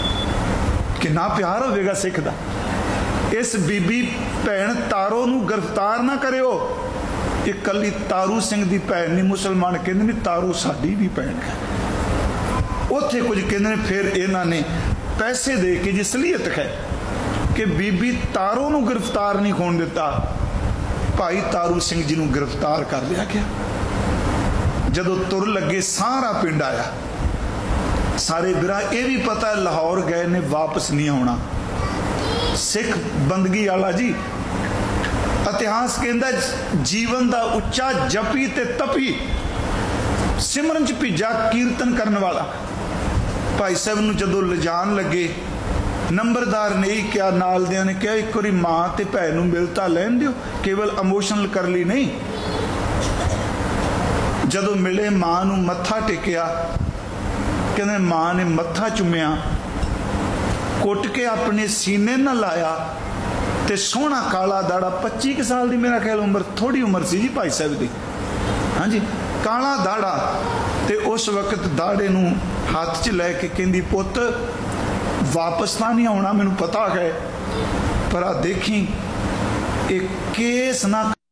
ਕਿੰਨਾ ਪਿਆਰ ਹੋਵੇਗਾ ਸਿੱਖ ਦਾ। ਇਸ ਬੀਬੀ ਭੈਣ ਤਾਰੋ ਨੂੰ ਗ੍ਰਿਫਤਾਰ ਨਾ ਕਰਿਓ, ਇਹ ਕੱਲੀ ਤਾਰੂ ਸਿੰਘ ਦੀ ਭੈਣ ਨਹੀਂ। ਮੁਸਲਮਾਨ ਕਹਿੰਦੇ ਨੇ ਤਾਰੂ ਸਾਡੀ ਵੀ ਭੈਣ ਹੈ। ਉੱਥੇ ਕੁਝ ਕਹਿੰਦੇ ਨੇ ਫਿਰ ਇਹਨਾਂ ਨੇ ਪੈਸੇ ਦੇ ਕੇ, ਜਿਸ ਅਸਲੀਅਤ ਹੈ ਕਿ ਬੀਬੀ ਤਾਰੋ ਨੂੰ ਗ੍ਰਿਫਤਾਰ ਨਹੀਂ ਹੋਣ ਦਿੱਤਾ, ਭਾਈ ਤਾਰੂ ਸਿੰਘ ਜੀ ਨੂੰ ਗ੍ਰਿਫਤਾਰ ਕਰ ਲਿਆ ਗਿਆ। ਜਦੋਂ ਤੁਰ ਲੱਗੇ ਸਾਰਾ ਪਿੰਡ ਆਇਆ, ਸਾਰੇ ਵੀਰਾਂ ਇਹ ਵੀ ਪਤਾ ਲਾਹੌਰ ਗਏ ਨੇ, ਵਾਪਸ ਨਹੀਂ ਆਉਣਾ। ਸਿੱਖ ਬੰਦਗੀ ਵਾਲਾ ਜੀ, ਇਤਿਹਾਸ ਕਹਿੰਦਾ ਜੀਵਨ ਦਾ ਉੱਚਾ ਜਪੀ ਤੇ ਤਪੀ, ਸਿਮਰਨ 'ਚ ਭਿੱਜਾ ਕੀਰਤਨ ਕਰਨ ਵਾਲਾ। ਭਾਈ ਸਾਹਿਬ ਨੂੰ ਜਦੋਂ ਲਿਜਾਣ ਲੱਗੇ, ਨੰਬਰਦਾਰ ਨੇ ਹੀ ਕਿਹਾ, ਨਾਲ ਦਿਆਂ ਨੇ ਕਿਹਾ ਇੱਕ ਵਾਰੀ ਮਾਂ ਤੇ ਭੈਣ ਨੂੰ ਮਿਲ ਤਾਂ ਲੈਣ ਦਿਓ, ਕੇਵਲ ਇਮੋਸ਼ਨਲ ਕਰ ਲਈ ਨਹੀਂ। ਜਦੋਂ ਮਿਲੇ ਮਾਂ ਨੂੰ ਮੱਥਾ ਟੇਕਿਆ, ਕਹਿੰਦੇ ਮਾਂ ਨੇ ਮੱਥਾ ਚੁੰਮਿਆ, ਕੁੱਟ ਕੇ ਆਪਣੇ ਸੀਨੇ ਨਾਲ ਲਾਇਆ ਤੇ ਸੋਹਣਾ ਕਾਲਾ ਦਾੜਾ, 25 ਸਾਲ ਦੀ ਮੇਰਾ ਖਿਆਲ ਉਮਰ, ਥੋੜੀ ਉਮਰ ਸੀ ਜੀ ਭਾਈ ਸਾਹਿਬ ਦੀ, ਹਾਂਜੀ, ਕਾਲਾ ਦਾੜਾ। ਤੇ ਉਸ ਵਕਤ ਦਾੜੇ ਨੂੰ ਹੱਥ 'ਚ ਲੈ ਕੇ ਕਹਿੰਦੀ ਪੁੱਤ ਵਾਪਸ ਤਾਂ ਨਹੀਂ ਆਉਣਾ, ਮੈਨੂੰ ਪਤਾ ਹੈ, ਪਰ ਆ ਦੇਖੀ ਇਹ ਕੇਸ ਨਾ